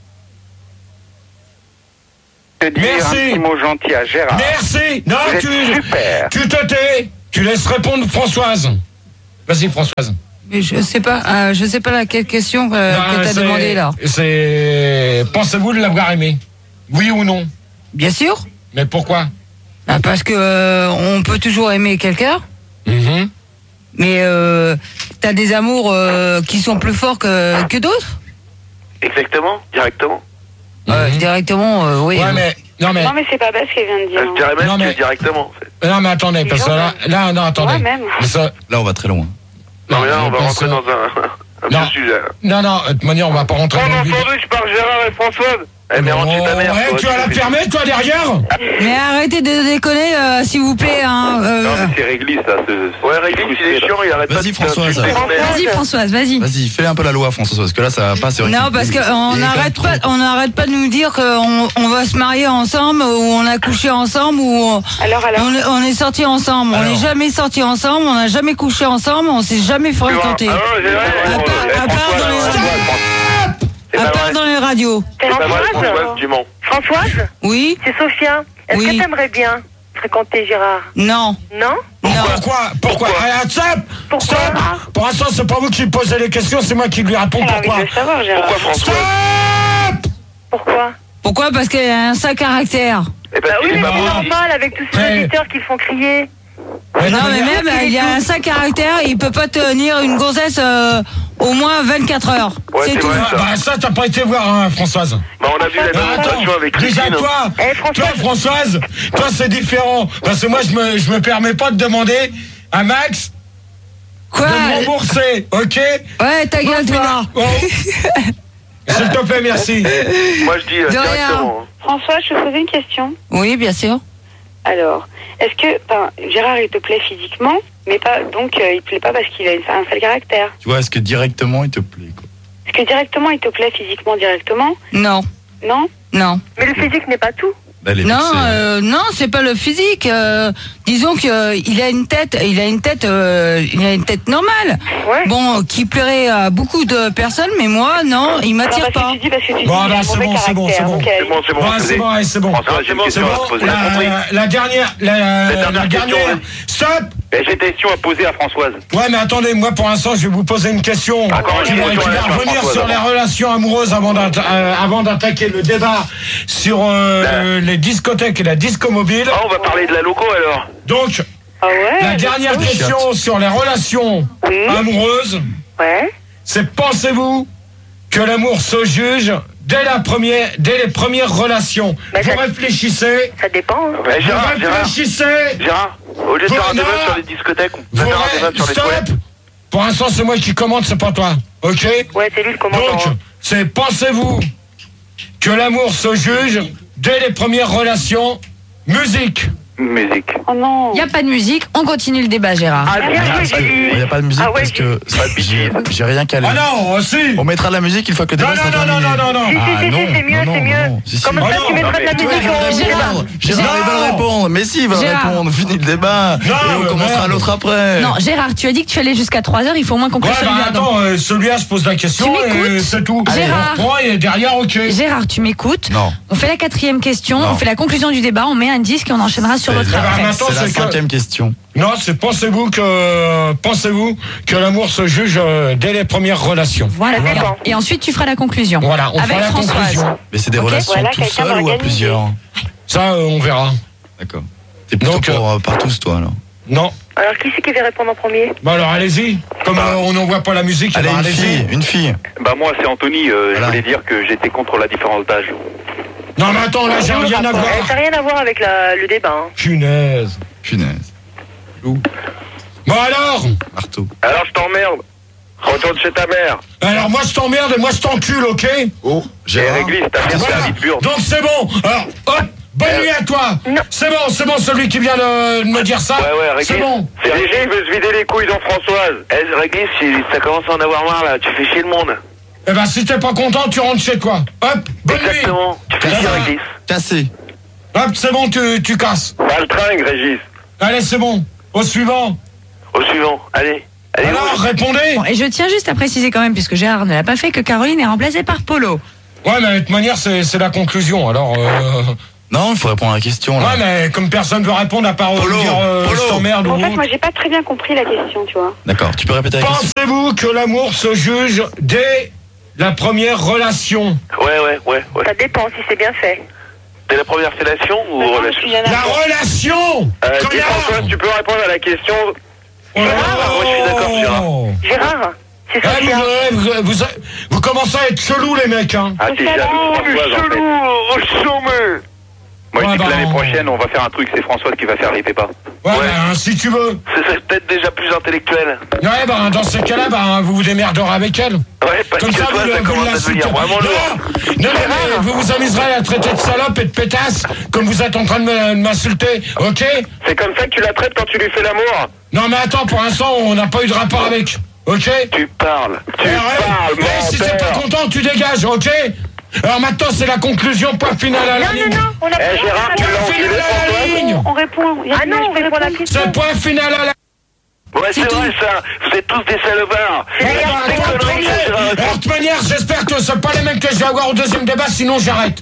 Te dire Merci. un petit mot gentil à Gérard. Merci. Non, Vous êtes tu, super. tu te tais. Tu laisses répondre Françoise. Vas-y, Françoise. Mais je sais pas, euh, je sais pas laquelle question euh, Non, que t'as c'est- demandé là. C'est. Pensez-vous de l'avoir aimé? Oui ou non? Bien sûr. Mais pourquoi? Bah, parce que euh, on peut toujours aimer quelqu'un, Mhm. mais euh, t'as des amours euh, qui sont plus forts que, que d'autres. Exactement, directement. Euh, Mhm. directement, euh, oui. Ouais, mais. Non, mais. Non, mais c'est pas bête ce qu'elle vient de dire. Je dirais même Non, que mais- directement, en fait. Non, mais attendez, parce que là. Là, non, attendez. Ouais, même. Mais ça- Là, on va très loin. Non, mais là, on va parce rentrer que- dans un, un Non. petit sujet. Non, non, de toute manière, on va pas rentrer Prends dans le mon vif. sandwich par Gérard et Françoise. Eh, mais rentre chez ta mère. Ouais, toi, tu vas la fais- fermer, toi, derrière? Mais arrêtez de déconner, euh, s'il vous plaît. Hein, euh, Non, mais c'est réglisse, ça. c'est- Ouais, réglisse, il est chiant, il arrête pas Vas-y, de Françoise. t'insulter. Vas-y, Françoise, vas-y. Vas-y, fais un peu la loi, François, parce que là, ça va pas. C'est vrai Non, que- parce il- il est qu'on quand même n'arrête trop- pas, on n'arrête pas de nous dire qu'on on va se marier ensemble, ou on a couché ensemble, ou on, Alors, alors. on est, on est sortis ensemble. On Alors. n'est jamais sortis ensemble, on n'a jamais couché ensemble, on s'est jamais Tu vois. fréquenté. Ah non, c'est vrai. À part- Eh, à part Françoise, dans les- Françoise, C'est À pas part vrai. dans les radios. T'es C'est pas vrai, Françoise Françoise, tu mens. Françoise, Oui? c'est Sophia. Est-ce Oui. que t'aimerais bien fréquenter Gérard? Non. Non? Non. Pourquoi? Pourquoi? Ah, stop! Pourquoi? Stop! Pour l'instant, c'est pas vous qui posez les questions, c'est moi qui lui réponds. Elle a envie Pourquoi? de le savoir, Gérard. Pourquoi Françoise? Stop! Pourquoi? Pourquoi? Parce qu'elle a un sale caractère. Eh ben, Bah oui, il est mais pas c'est bon. normal avec tous ces Ouais. auditeurs qui le font crier. Mais Non, mais mais- même, il a un sale caractère, il peut pas tenir une grossesse euh, au moins vingt-quatre heures. Ouais, c'est c'est tout. vrai. Ah, bah, ça, t'as pas été voir, hein, Françoise. Bah, on a vu la Bah, attends, démonstration avec déjà Christine. toi, Eh, Françoise. toi, Françoise, toi, c'est différent. Parce que moi, je me, je me permets pas de demander à Max Quoi? de me rembourser, ok? Ouais, ta gueule, toi. Oh. S'il te plaît, merci. Moi, je dis euh, De rien. directement. hein. François, je te posais une question. Oui, bien sûr. Alors, est-ce que ben, Gérard, il te plaît physiquement, mais pas donc euh, il te plaît pas parce qu'il a une- un sale caractère? Tu vois, est-ce que directement, il te plaît, quoi? Est-ce que directement, il te plaît physiquement directement? Non, Non? non. Mais le physique n'est pas tout. Là, elle est Non, vexée. euh, non, c'est pas le physique. euh, disons que euh, il a une tête, il a une tête, euh, il a une tête normale. Ouais. Bon, qui plairait à beaucoup de personnes, mais moi, non, il Alors, m'attire parce pas. que tu dis, parce que tu dis Bon, qu'il a bah, un c'est mauvais bon, c'est bon, c'est caractère, bon. donc, euh, C'est bon, c'est bon. Ouais, je c'est l'ai. bon, allez, c'est bon. François, j'ai une C'est question à te bon. poser. t'as compris La, la dernière, la, La la dernière question, dernière. vas-y. Stop! Eh, J'ai une question à poser à Françoise. Ouais, mais attendez, moi pour l'instant, je vais vous poser une question Encore une qui va, question qui à va la fin, revenir Françoise, sur les avant. relations amoureuses avant d'atta- euh, avant d'attaquer le débat sur euh, les discothèques et la disco mobile. Ah, on va parler de la loco alors. Donc, Ah ouais? la dernière question sur les relations Oui. amoureuses, Ouais. c'est pensez-vous que l'amour se juge dès la première, dès les premières relations? Bah, Vous ça- réfléchissez, Ça dépend. hein. Eh, vous Gérard, Gérard, réfléchissez, Gérard, au lieu de Vous- faire un débat non. sur les discothèques, on vous peut faire un débat ré- sur les stop. toilettes. Pour l'instant, c'est moi qui commande, c'est pas toi, ok? Ouais, c'est lui le commandant. Donc, hein. c'est pensez-vous que l'amour se juge dès les premières relations? Musique. Musique. Oh non. Il y a pas de musique, on continue le débat, Gérard. Ah, bien joué, Julie. Il n'y a pas de musique Ah ouais, parce que j'ai j'ai rien calé. Ah non, si. On mettra de la musique une fois que le Non, débat non, sera non, non, terminé. non, non, non. Si, si, Ah si, non, si, c'est mieux, non, c'est non, mieux. non. Si, si. Comme Ah ça, non, tu mettras non, de la mais Tu vois, musique ils veulent en Gérard. répondre. Gérard, Gérard. ils veulent répondre. Mais si, ils veulent Gérard. répondre. Fini le débat. Non, Et on mais commencera merde. l'autre après. Non, Gérard, tu as dit que tu allais jusqu'à trois heures, il faut au moins qu'on Ouais, conclue bah celui-là. donc. attends, euh, celui-là, je pose la question Tu m'écoutes et c'est tout. Allez, Gérard. on reprend et derrière, ok. Gérard, tu m'écoutes. Non. On fait la quatrième question, Non. on fait la conclusion du débat, on met un disque et on enchaînera sur C'est l'autre la- après. maintenant, C'est la c'est que- cinquième question. Non, c'est pensez-vous que pensez-vous que l'amour se juge euh, dès les premières relations? Voilà. Ça dépend. Et ensuite, tu feras la conclusion. Voilà, on Avec fera la Françoise. conclusion. Mais c'est des Ok, relations voilà, tout quelqu'un seul ou à d'organisé. plusieurs? Ça, euh, on verra. D'accord. T'es plutôt Donc, pour euh, par tous, toi, alors. Non. Alors, qui c'est qui va répondre en premier? Bah alors, allez-y. Comme euh, on n'en voit pas la musique, Allez, alors une allez-y. fille, une fille. Bah moi c'est Anthony, euh, Voilà. je voulais dire que j'étais contre la différence d'âge. Non, mais attends, là, j'ai rien à voir. Eh, ça n'a rien à voir avec la- le débat. hein. Punaise. Punaise. Bon alors Marteau. Alors je t'emmerde. Retourne chez ta mère. Alors moi je t'emmerde et moi je t'encule, ok? Oh, J'ai Gérard. réglé, t'as bien Voilà. servi de burde. Donc c'est bon. Alors, hop, Bonne nuit à toi. C'est bon, c'est bon, celui qui vient de, de me dire ça. Ouais, ouais, Réglisse. C'est bon. C'est Régis, il veut se vider les couilles dans Françoise. Eh, Réglisse, si ça commence à en avoir marre, là. Tu fais chier le monde. Eh ben, si t'es pas content, tu rentres chez toi. Hop, bonne Exactement. nuit. Tu fais chier, Réglisse. Cassé. Hop, c'est bon, tu, tu casses. Pas le tringue, Régis. Allez, c'est bon. Au suivant. Au suivant. Allez. Allez, Alors, rouge. répondez. Bon, et je tiens juste à préciser quand même, puisque Gérard ne l'a pas fait, que Caroline est remplacée par Polo. Ouais, mais de toute manière, c'est c'est la conclusion. Alors, euh... Non, il faut répondre à la question, là. ouais, mais comme personne veut répondre à part euh, Polo, dire euh, Polo. je t'emmerde En ou fait, autre. moi, j'ai pas très bien compris la question, tu vois. D'accord, tu peux répéter la question? Pensez-vous que l'amour se juge dès la première relation? Ouais, ouais, ouais, ouais. Ça dépend si c'est bien fait. T'es la première fellation ou Non, relation? je suis nana. La relation. Euh, dis Connard. Françoise, tu peux répondre à la question. Oh. Moi, je suis d'accord, Gérard. Gérard, c'est Eh, vous, Sophia. vous, vous, vous, vous commencez à être chelou, les mecs, hein. Ah, t'es jaloux, Françoise, en fait. oh, chômeur. Moi, je Ouais, dis bah, que l'année on- prochaine, on va faire un truc, c'est Françoise qui va faire les pépas. Ouais, Ouais. ben, si tu veux. Ce serait peut-être déjà plus intellectuel. Ouais, ben, dans ces cas-là, ben, vous vous démerderez avec elle. Ouais, parce Comme que ça, toi, vous, ça vous commence à l'insultez. devenir vraiment Non, lourd. non, non, mais vous vous amuserez à la traiter de salope et de pétasse, comme vous êtes en train de me- de m'insulter, ok? C'est comme ça que tu la traites quand tu lui fais l'amour. Non, mais attends, pour l'instant, on n'a pas eu de rapport avec, ok? Tu parles. Tu Eh, ouais. parles, Eh, si t'es pas menteur. content, tu dégages, ok? Alors maintenant, c'est la conclusion, point final à la Non, ligne. non, non, on a Eh, Gérard, tu Point l'as enculé, final à la Françoise. ligne. On répond. Il y a Ah non, on répond à la question. C'est point final à la Ouais, c'est vrai, ça. Vous êtes tous des salopards. Eh ben, C'est des attends, conneries, ça, Gérard. attendez. Alors, de toute manière, j'espère que c'est pas les mêmes que je vais avoir au deuxième débat, sinon j'arrête.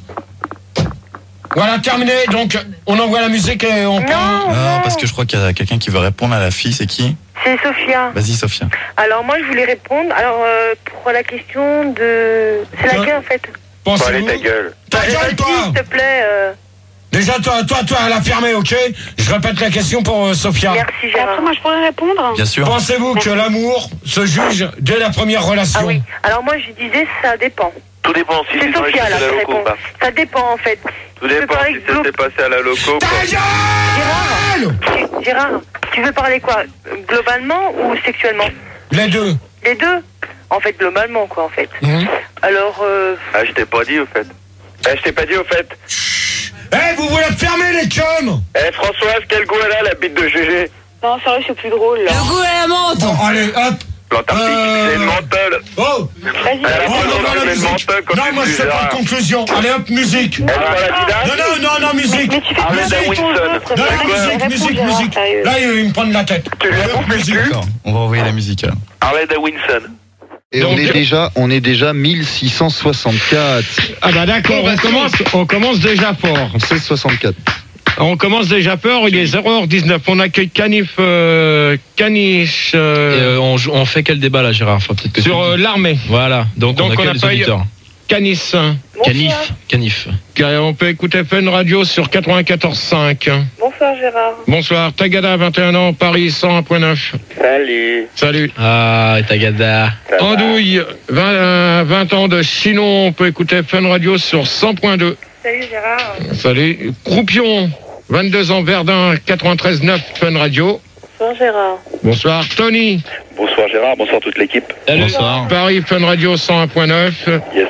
Voilà, terminé. Donc, on envoie la musique et on prend. Non, Non, non, parce que je crois qu'il y a quelqu'un qui veut répondre à la fille, c'est qui? c'est Sophia. Vas-y, Sophia. Alors moi, je voulais répondre. Alors, euh, pour la question de... C'est laquelle, en fait? Bon, allez, Pensez-vous. ta gueule. Ta Allez, gueule, vas-y, toi. s'il te plaît. euh, Déjà, toi, toi, toi, à la fermer, ok? Je répète la question pour euh, Sophia. Merci, Et Gérard. après, moi, je pourrais répondre. Bien sûr. Pensez-vous que l'amour se juge dès la première relation? Ah oui. Alors moi, je disais, ça dépend. Tout dépend si C'est c'est dans les Sophia, là, à la qui loco ou répond. pas. Ça dépend, en fait. Tout Tu veux dépend parler si glo- ça s'est passé à la loco ou Ta pas. gueule! Tu- Gérard, tu veux parler quoi? Globalement ou sexuellement? Les deux. Les deux? En fait, globalement, quoi, en fait. Mhm. Alors, euh... Ah, je t'ai pas dit, au fait. Eh, je t'ai pas dit, au fait. Eh, vous voulez fermer les chums? Eh, Françoise, quel goût elle a, la bite de G G? Non, sérieux, c'est plus drôle, là. Le goût et la menthe. Bon, allez, hop. L'Antarctique, Euh. c'est une menthol. Oh! Vas-y, Elle a Oh, pas non, non, dans la le musique. menthol comme Non, tu moi, je dis, fais pas Gérard. de conclusion. Allez, hop, musique. Elle voit la Zidane. Non, non, non, non, musique. mais tu fais Ah, plus mais de Winston. choses autres. Non, C'est non, quoi? musique, Réponds, musique, Gérard, musique. sérieux. Là, il me prend de la tête. Tu lui as Allez, hop, bouffé le musique. cul? D'accord, on va envoyer la musique alors. Arlette Winston. Et Donc, on est je- déjà, on est déjà mille six cent soixante-quatre. Ah bah d'accord, on commence, on commence déjà fort. seize soixante-quatre. On commence déjà fort, il est zéro heure dix-neuf. On accueille Canif, euh, Caniche euh, Et, euh, on, joue- on fait quel débat là, Gérard? Faut peut-être que sur tu- euh, l'armée. Voilà, donc, Donc, on on accueille a les pas eu- auditeurs. Canis. Canif, Canif. On peut écouter Fun Radio sur quatre-vingt-quatorze cinq. Bonsoir, Gérard. Bonsoir, Tagada, vingt et un ans, Paris cent un virgule neuf. Salut. Salut. Ah, et Tagada. Ça va? Andouille, vingt, euh, vingt ans de Chinon, on peut écouter Fun Radio sur cent virgule deux. Salut, Gérard. Salut. Croupion, vingt-deux ans, Verdun, quatre-vingt-treize neuf, Fun Radio. Bonsoir, Gérard. Bonsoir, Tony. Bonsoir Gérard, bonsoir toute l'équipe. Salut. Bonsoir. Paris Fun Radio cent un virgule neuf. Yes.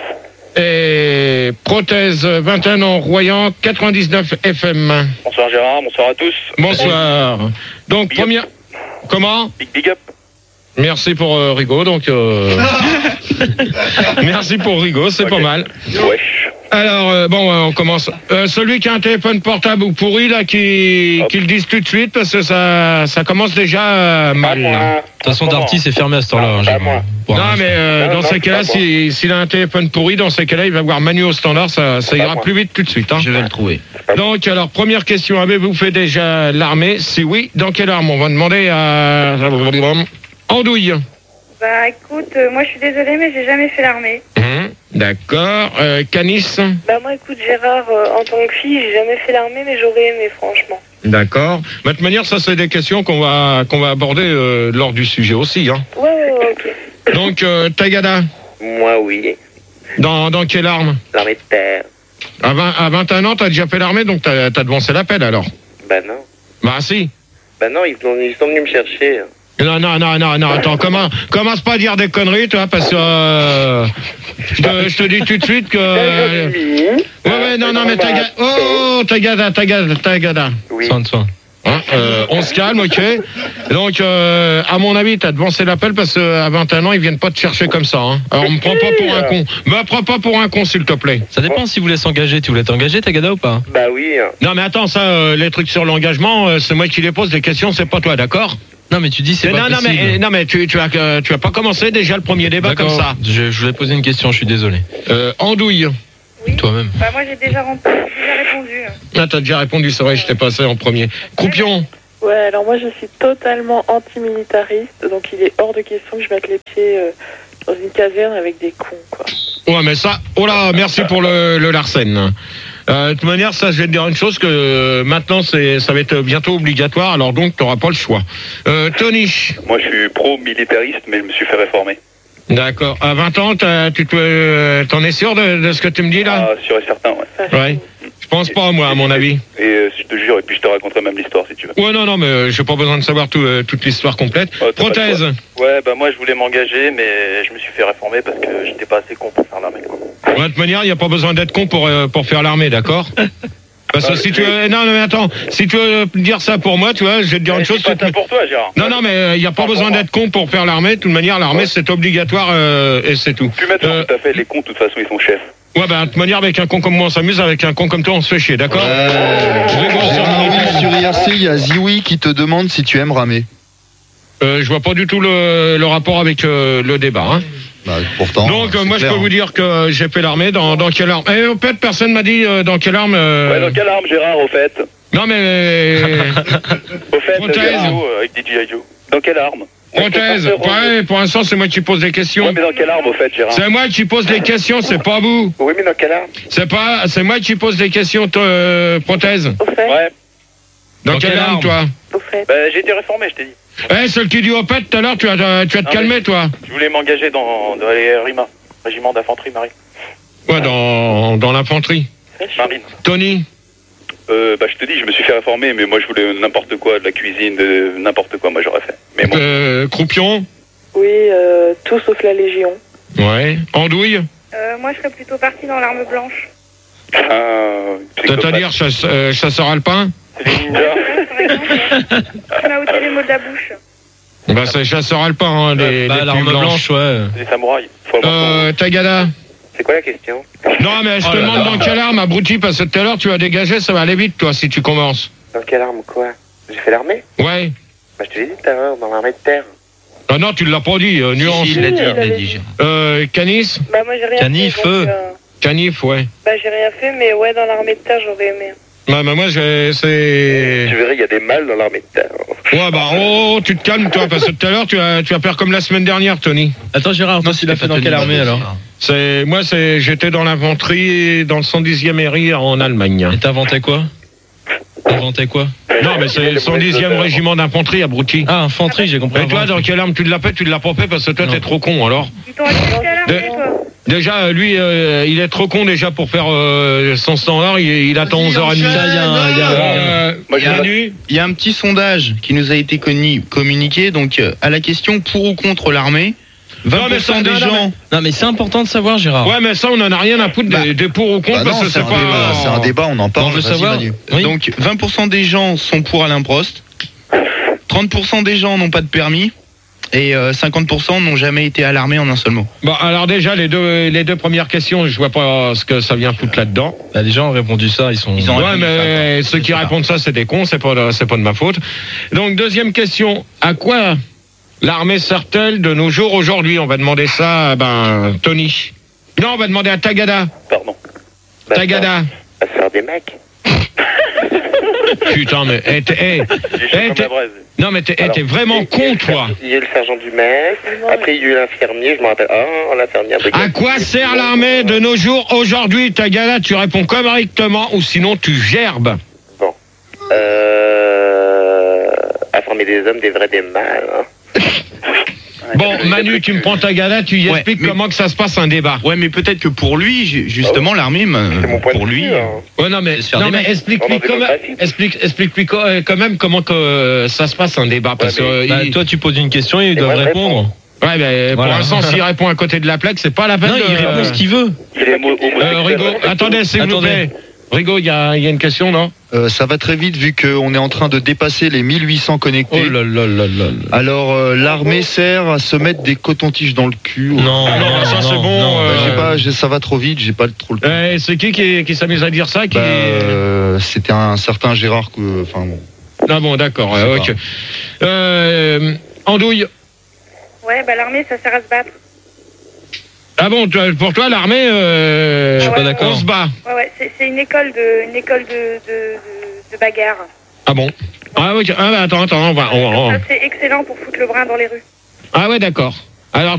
Et Prothèse, vingt et un ans, Royan, quatre-vingt-dix-neuf F M. Bonsoir Gérard, bonsoir à tous. Bonsoir. Donc, Big up. première. Comment? Big big up. Merci pour euh, Rigaud, donc. Euh... Merci pour Rigaud, c'est Ok. pas mal. Wesh. Alors, euh, bon, euh, on commence. Euh, celui qui a un téléphone portable ou pourri, là, qui, Hop. qui le dise tout de suite, parce que ça, ça commence déjà euh, mal. là. De toute façon, Darty, c'est fermé à ce temps-là. hein, Pas Gérard. moi. Pour Non, un- mais euh, Non, dans non, ces c'est cas-là, pas si- s'il a un téléphone pourri, dans ces cas-là, il va voir Manu au standard, ça, ça Pas ira moi. plus vite tout de suite. Hein. Je vais le trouver. Donc, alors, première question, avez-vous fait déjà l'armée? Si oui, dans quelle arme? On va demander à Andouille. Bah, écoute, euh, moi, je suis désolée, mais j'ai jamais fait l'armée. Hum, D'accord. Euh, Canis. Bah, moi, écoute, Gérard, euh, en tant que fille, j'ai jamais fait l'armée, mais j'aurais aimé, franchement. D'accord. De toute manière, ça, c'est des questions qu'on va, qu'on va aborder euh, lors du sujet aussi. Hein. Ouais, ouais, ouais, ok. Donc, euh, Tagada, Moi oui. dans, dans quelle arme? L'armée de terre. à, vingt, à vingt et un ans, t'as déjà fait l'armée, donc t'as as devancé l'appel alors? Bah non. Bah si. Bah non, ils sont, ils sont venus me chercher. Non, non, non, non, non, attends, comment, commence pas à dire des conneries, toi, parce que euh, je, te, je te dis tout de suite que... Euh, ouais, ouais, non, non, mais t'as gada... Oh, t'as gada, t'as gada, t'as gada. Oui. Soin de soin. Hein, euh, on se calme, ok. Donc, euh, à mon avis, t'as devancé l'appel parce qu'à vingt et un ans, ils viennent pas te chercher comme ça. Hein. Alors, me prends pas pour un con. Me prends pas pour un con, s'il te plaît. Ça dépend si vous voulez s'engager. Tu voulais t'engager, Tagada, ou pas? Bah oui. Non, mais attends, ça, euh, les trucs sur l'engagement, euh, c'est moi qui les pose des questions, c'est pas toi, d'accord? Non, mais tu dis c'est non, pas non, possible. mais, non, mais tu, tu as, euh, tu as pas commencé déjà le premier débat comme ça. Je, je voulais poser une question, je suis désolé. Euh, Andouille. Oui. Toi-même. Bah moi j'ai déjà, rem- j'ai déjà répondu. Ah, t'as déjà répondu, c'est vrai, je t'ai passé en premier. Croupion. Ouais, alors moi je suis totalement antimilitariste, donc il est hors de question que je mette les pieds euh, dans une caserne avec des cons, quoi. Ouais, mais ça, oh là, merci pour le, le Larsen. Euh, de toute manière, ça, je vais te dire une chose, que euh, maintenant, c'est, ça va être bientôt obligatoire, alors donc, tu n'auras pas le choix. Euh, Tony. Moi, je suis pro-militariste, mais je me suis fait réformer. D'accord. À vingt ans, t'as, tu te, euh, t'en es sûr de, de ce que tu me dis, là? Ah, sûr et certain, ouais. Ouais. Je pense pas, moi, à mon avis. Et euh, je te jure, et puis je te raconterai même l'histoire, si tu veux. Ouais, non, non, mais euh, j'ai pas besoin de savoir tout, euh, toute l'histoire complète. Oh, t'as pas le Prothèse. choix. Ouais, bah moi, je voulais m'engager, mais je me suis fait réformer parce que j'étais pas assez con pour faire l'armée, quoi. Ouais, de toute manière, il n'y a pas besoin d'être con pour, euh, pour faire l'armée, d'accord? Parce que Ah, si tu mais- veux, non, non, mais attends, si tu veux dire ça pour moi, tu vois, je vais te dire Mais une chose. c'est pas c'est que- ça pour toi, Gérard. Non, non, mais il n'y a pas Ah, besoin pour moi. d'être con pour faire l'armée. De toute manière, l'armée, Ouais. c'est obligatoire euh, et c'est tout. Tu m'as Euh, tout à fait. Les cons, de toute façon, ils sont chefs. Ouais, bah, de toute manière, avec un con comme moi, on s'amuse. Avec un con comme toi, on se fait chier, d'accord? Je vais voir sur Ah mon oui, écran. sur I R C, il y a Ziwi qui te demande si tu aimes ramer. Euh, je vois pas du tout le, le rapport avec euh, le débat. Hein. Bah, pourtant. Donc, euh, c'est moi, clair, je peux hein. vous dire que j'ai fait l'armée. Dans, dans quelle arme? Eh, peut-être personne m'a dit euh, dans quelle arme. euh, Ouais, dans quelle arme, Gérard, au fait? Non, mais. Au fait, Prothèse. G I Joe, euh, avec D J I Joe. Dans quelle arme? Prothèse. Ouais, pour l'instant, c'est moi qui pose des questions. Ouais, mais dans quelle arme, au fait, Gérard? C'est moi qui pose les questions, c'est pas vous. Oui, mais dans quelle arme? C'est pas, c'est moi qui pose les questions, toi, euh, Prothèse. Au fait, Ouais. Dans, Dans quelle quelle arme, arme toi? au fait. Bah, j'ai été réformé, je t'ai dit. Eh, celle qui dit au pet tout à l'heure, tu vas, tu vas te Non, calmer, mais- toi. Je voulais m'engager dans, dans les R I M A, régiment d'infanterie marine. Ouais, dans, dans l'infanterie. Marine. Tony. Euh, bah, je te dis, je me suis fait réformer, mais moi, je voulais n'importe quoi, de la cuisine, de n'importe quoi, moi, j'aurais fait. Mais moi, Euh, Croupion. Oui, euh, tout sauf la Légion. Ouais. Andouille. Euh, moi je serais plutôt partie dans l'arme blanche. un psychopathe. C'est-à-dire chasse, euh, chasseur alpin. C'est les ninjas. Par exemple, tu m'as ôté les mots de la bouche. Bah, c'est chasseur alpin, hein, les, bah, les l'arme plumes blanche, ouais. Les samouraïs. Faut avoir Euh, Tagada. C'est quoi la question? Non, mais je te Oh là demande là. dans quelle arme, abruti, parce que tout à l'heure, tu vas dégager, ça va aller vite, toi, si tu commences. Dans quelle arme, quoi? J'ai fait l'armée? Ouais. Bah, je te l'ai dit tout à l'heure, dans l'armée de terre. Ah non, tu l'as pas dit, euh, nuance. Il l'a dit, il il l'a l'avait dit. dit. Euh, Canis. Bah moi j'ai rien Canif, fait. donc, feu. euh, Canif, ouais. bah j'ai rien fait, mais ouais, dans l'armée de terre j'aurais aimé. Bah, bah moi, j'ai, c'est... Tu verrais, il y a des mâles dans l'armée de terre. Ouais, bah, oh, tu te calmes, toi, parce que tout à l'heure, tu vas, tu vas faire comme la semaine dernière, Tony. Attends, Gérard, toi, tu l'as fait dans quelle armée alors? C'est, moi, c'est, j'étais dans l'infanterie, dans le cent dixième R I en Allemagne. Et t'inventais quoi? T'inventais quoi? Non, mais c'est le cent dixième régiment d'infanterie, abruti. Ah, infanterie, j'ai compris. Et toi, dans quelle arme tu l'as fait? Tu l'as pas fait parce que toi, Non. t'es trop con, alors. Ils t'ont acheté à De- l'armée, toi. Déjà, lui, euh, il est trop con déjà pour faire euh, son standard. Il, il attend onze heures trente. Ça, il y a un- il y a un- Euh, Moi, j'ai- Manu. Il y a un petit sondage qui nous a été conni- communiqué. Donc, euh, à la question pour ou contre l'armée, Non, mais vingt pour cent ça- des non, non, gens. Non, mais c'est important de savoir, Gérard. Ouais, mais ça, on en a rien à foutre des, des pour ou contre Bah parce non, que c'est c'est un, pas. débat, c'est un débat, on en parle. On veut Vas-y, savoir. Manu. Oui. Donc, vingt pour cent des gens sont pour Alain Prost. trente pour cent des gens n'ont pas de permis. Et euh, cinquante pour cent n'ont jamais été à l'armée en un seul mot. Bon, alors déjà, les deux, les deux premières questions, je vois pas ce que ça vient foutre là-dedans. Bah, les gens ont répondu ça, ils sont. Ils ont Ouais, répondu mais ça, ceux qui c'est ça. répondent ça, c'est des cons, c'est pas, de- c'est pas de ma faute. Donc, deuxième question. À quoi l'armée sert-elle de nos jours aujourd'hui? On va demander ça à ben, Tony. Non, on va demander à Tagada. Pardon. Bah, Tagada. Ça sert des mecs. Putain, mais eh, t'es- eh, J'ai eh, chaud comme t'es- la braise. non, mais t'es eh, Alors, t'es vraiment il y a eu con, le toi. ser- Il y a eu le sergent du mec. Après, il y a eu l'infirmier. Je me rappelle. Ah, l'infirmier. À quoi sert l'armée de nos jours aujourd'hui? Tagada, tu réponds correctement ou sinon tu gerbes. Euh. À former des hommes, des vrais, des mâles. Hein. Bon, Manu, tu me prends ta galette, tu y Ouais, expliques mais- comment que ça se passe un débat. Ouais, mais peut-être que pour lui, ju- justement, l'armée, me- pour lui. euh, Ouais, non, mais, se faire non, des mais mecs. explique-lui Pendant comment, démocratie. explique, explique-lui co- euh, quand même comment que euh, ça se passe un débat. Parce que, mais- euh, Bah, il- toi, tu poses une question et ils doivent moi, je répondre. ouais, mais Voilà. pour l'instant, s'il répond à côté de la plaque, c'est pas la peine Non, de. il répond ce qu'il veut. Il est homo- homosexuel. Euh, Rigaud, attendez, s'il vous Attendez. plaît. Rigaud, il y a, il y a une question, non? Euh, ça va très vite vu qu'on est en train de dépasser les mille huit cents connectés. Oh là là là là là. Alors euh, l'armée sert à se mettre des cotons-tiges dans le cul. Non, Ah non, non, ça, c'est non, bon, non. euh, Bah, j'ai pas, j'ai- ça va trop vite, j'ai pas le- trop le temps. Euh, c'est qui qui, qui s'amuse à dire ça qui... Bah, euh, c'était un certain Gérard que, enfin bon. Ah bon, d'accord. je sais euh, pas. ok. Euh, Andouille. Ouais, bah l'armée, ça sert à se battre. Ah bon, toi- pour toi, l'armée, euh, Je suis pas on d'accord. se bat. Ouais, ouais, c'est c'est une école de, une école de, de, de, de bagarre. Ah bon. Ah, ok. Ah, bah, attends, attends, on va, on- on- Ça, c'est excellent pour foutre le brin dans les rues. Ah ouais, d'accord. Alors,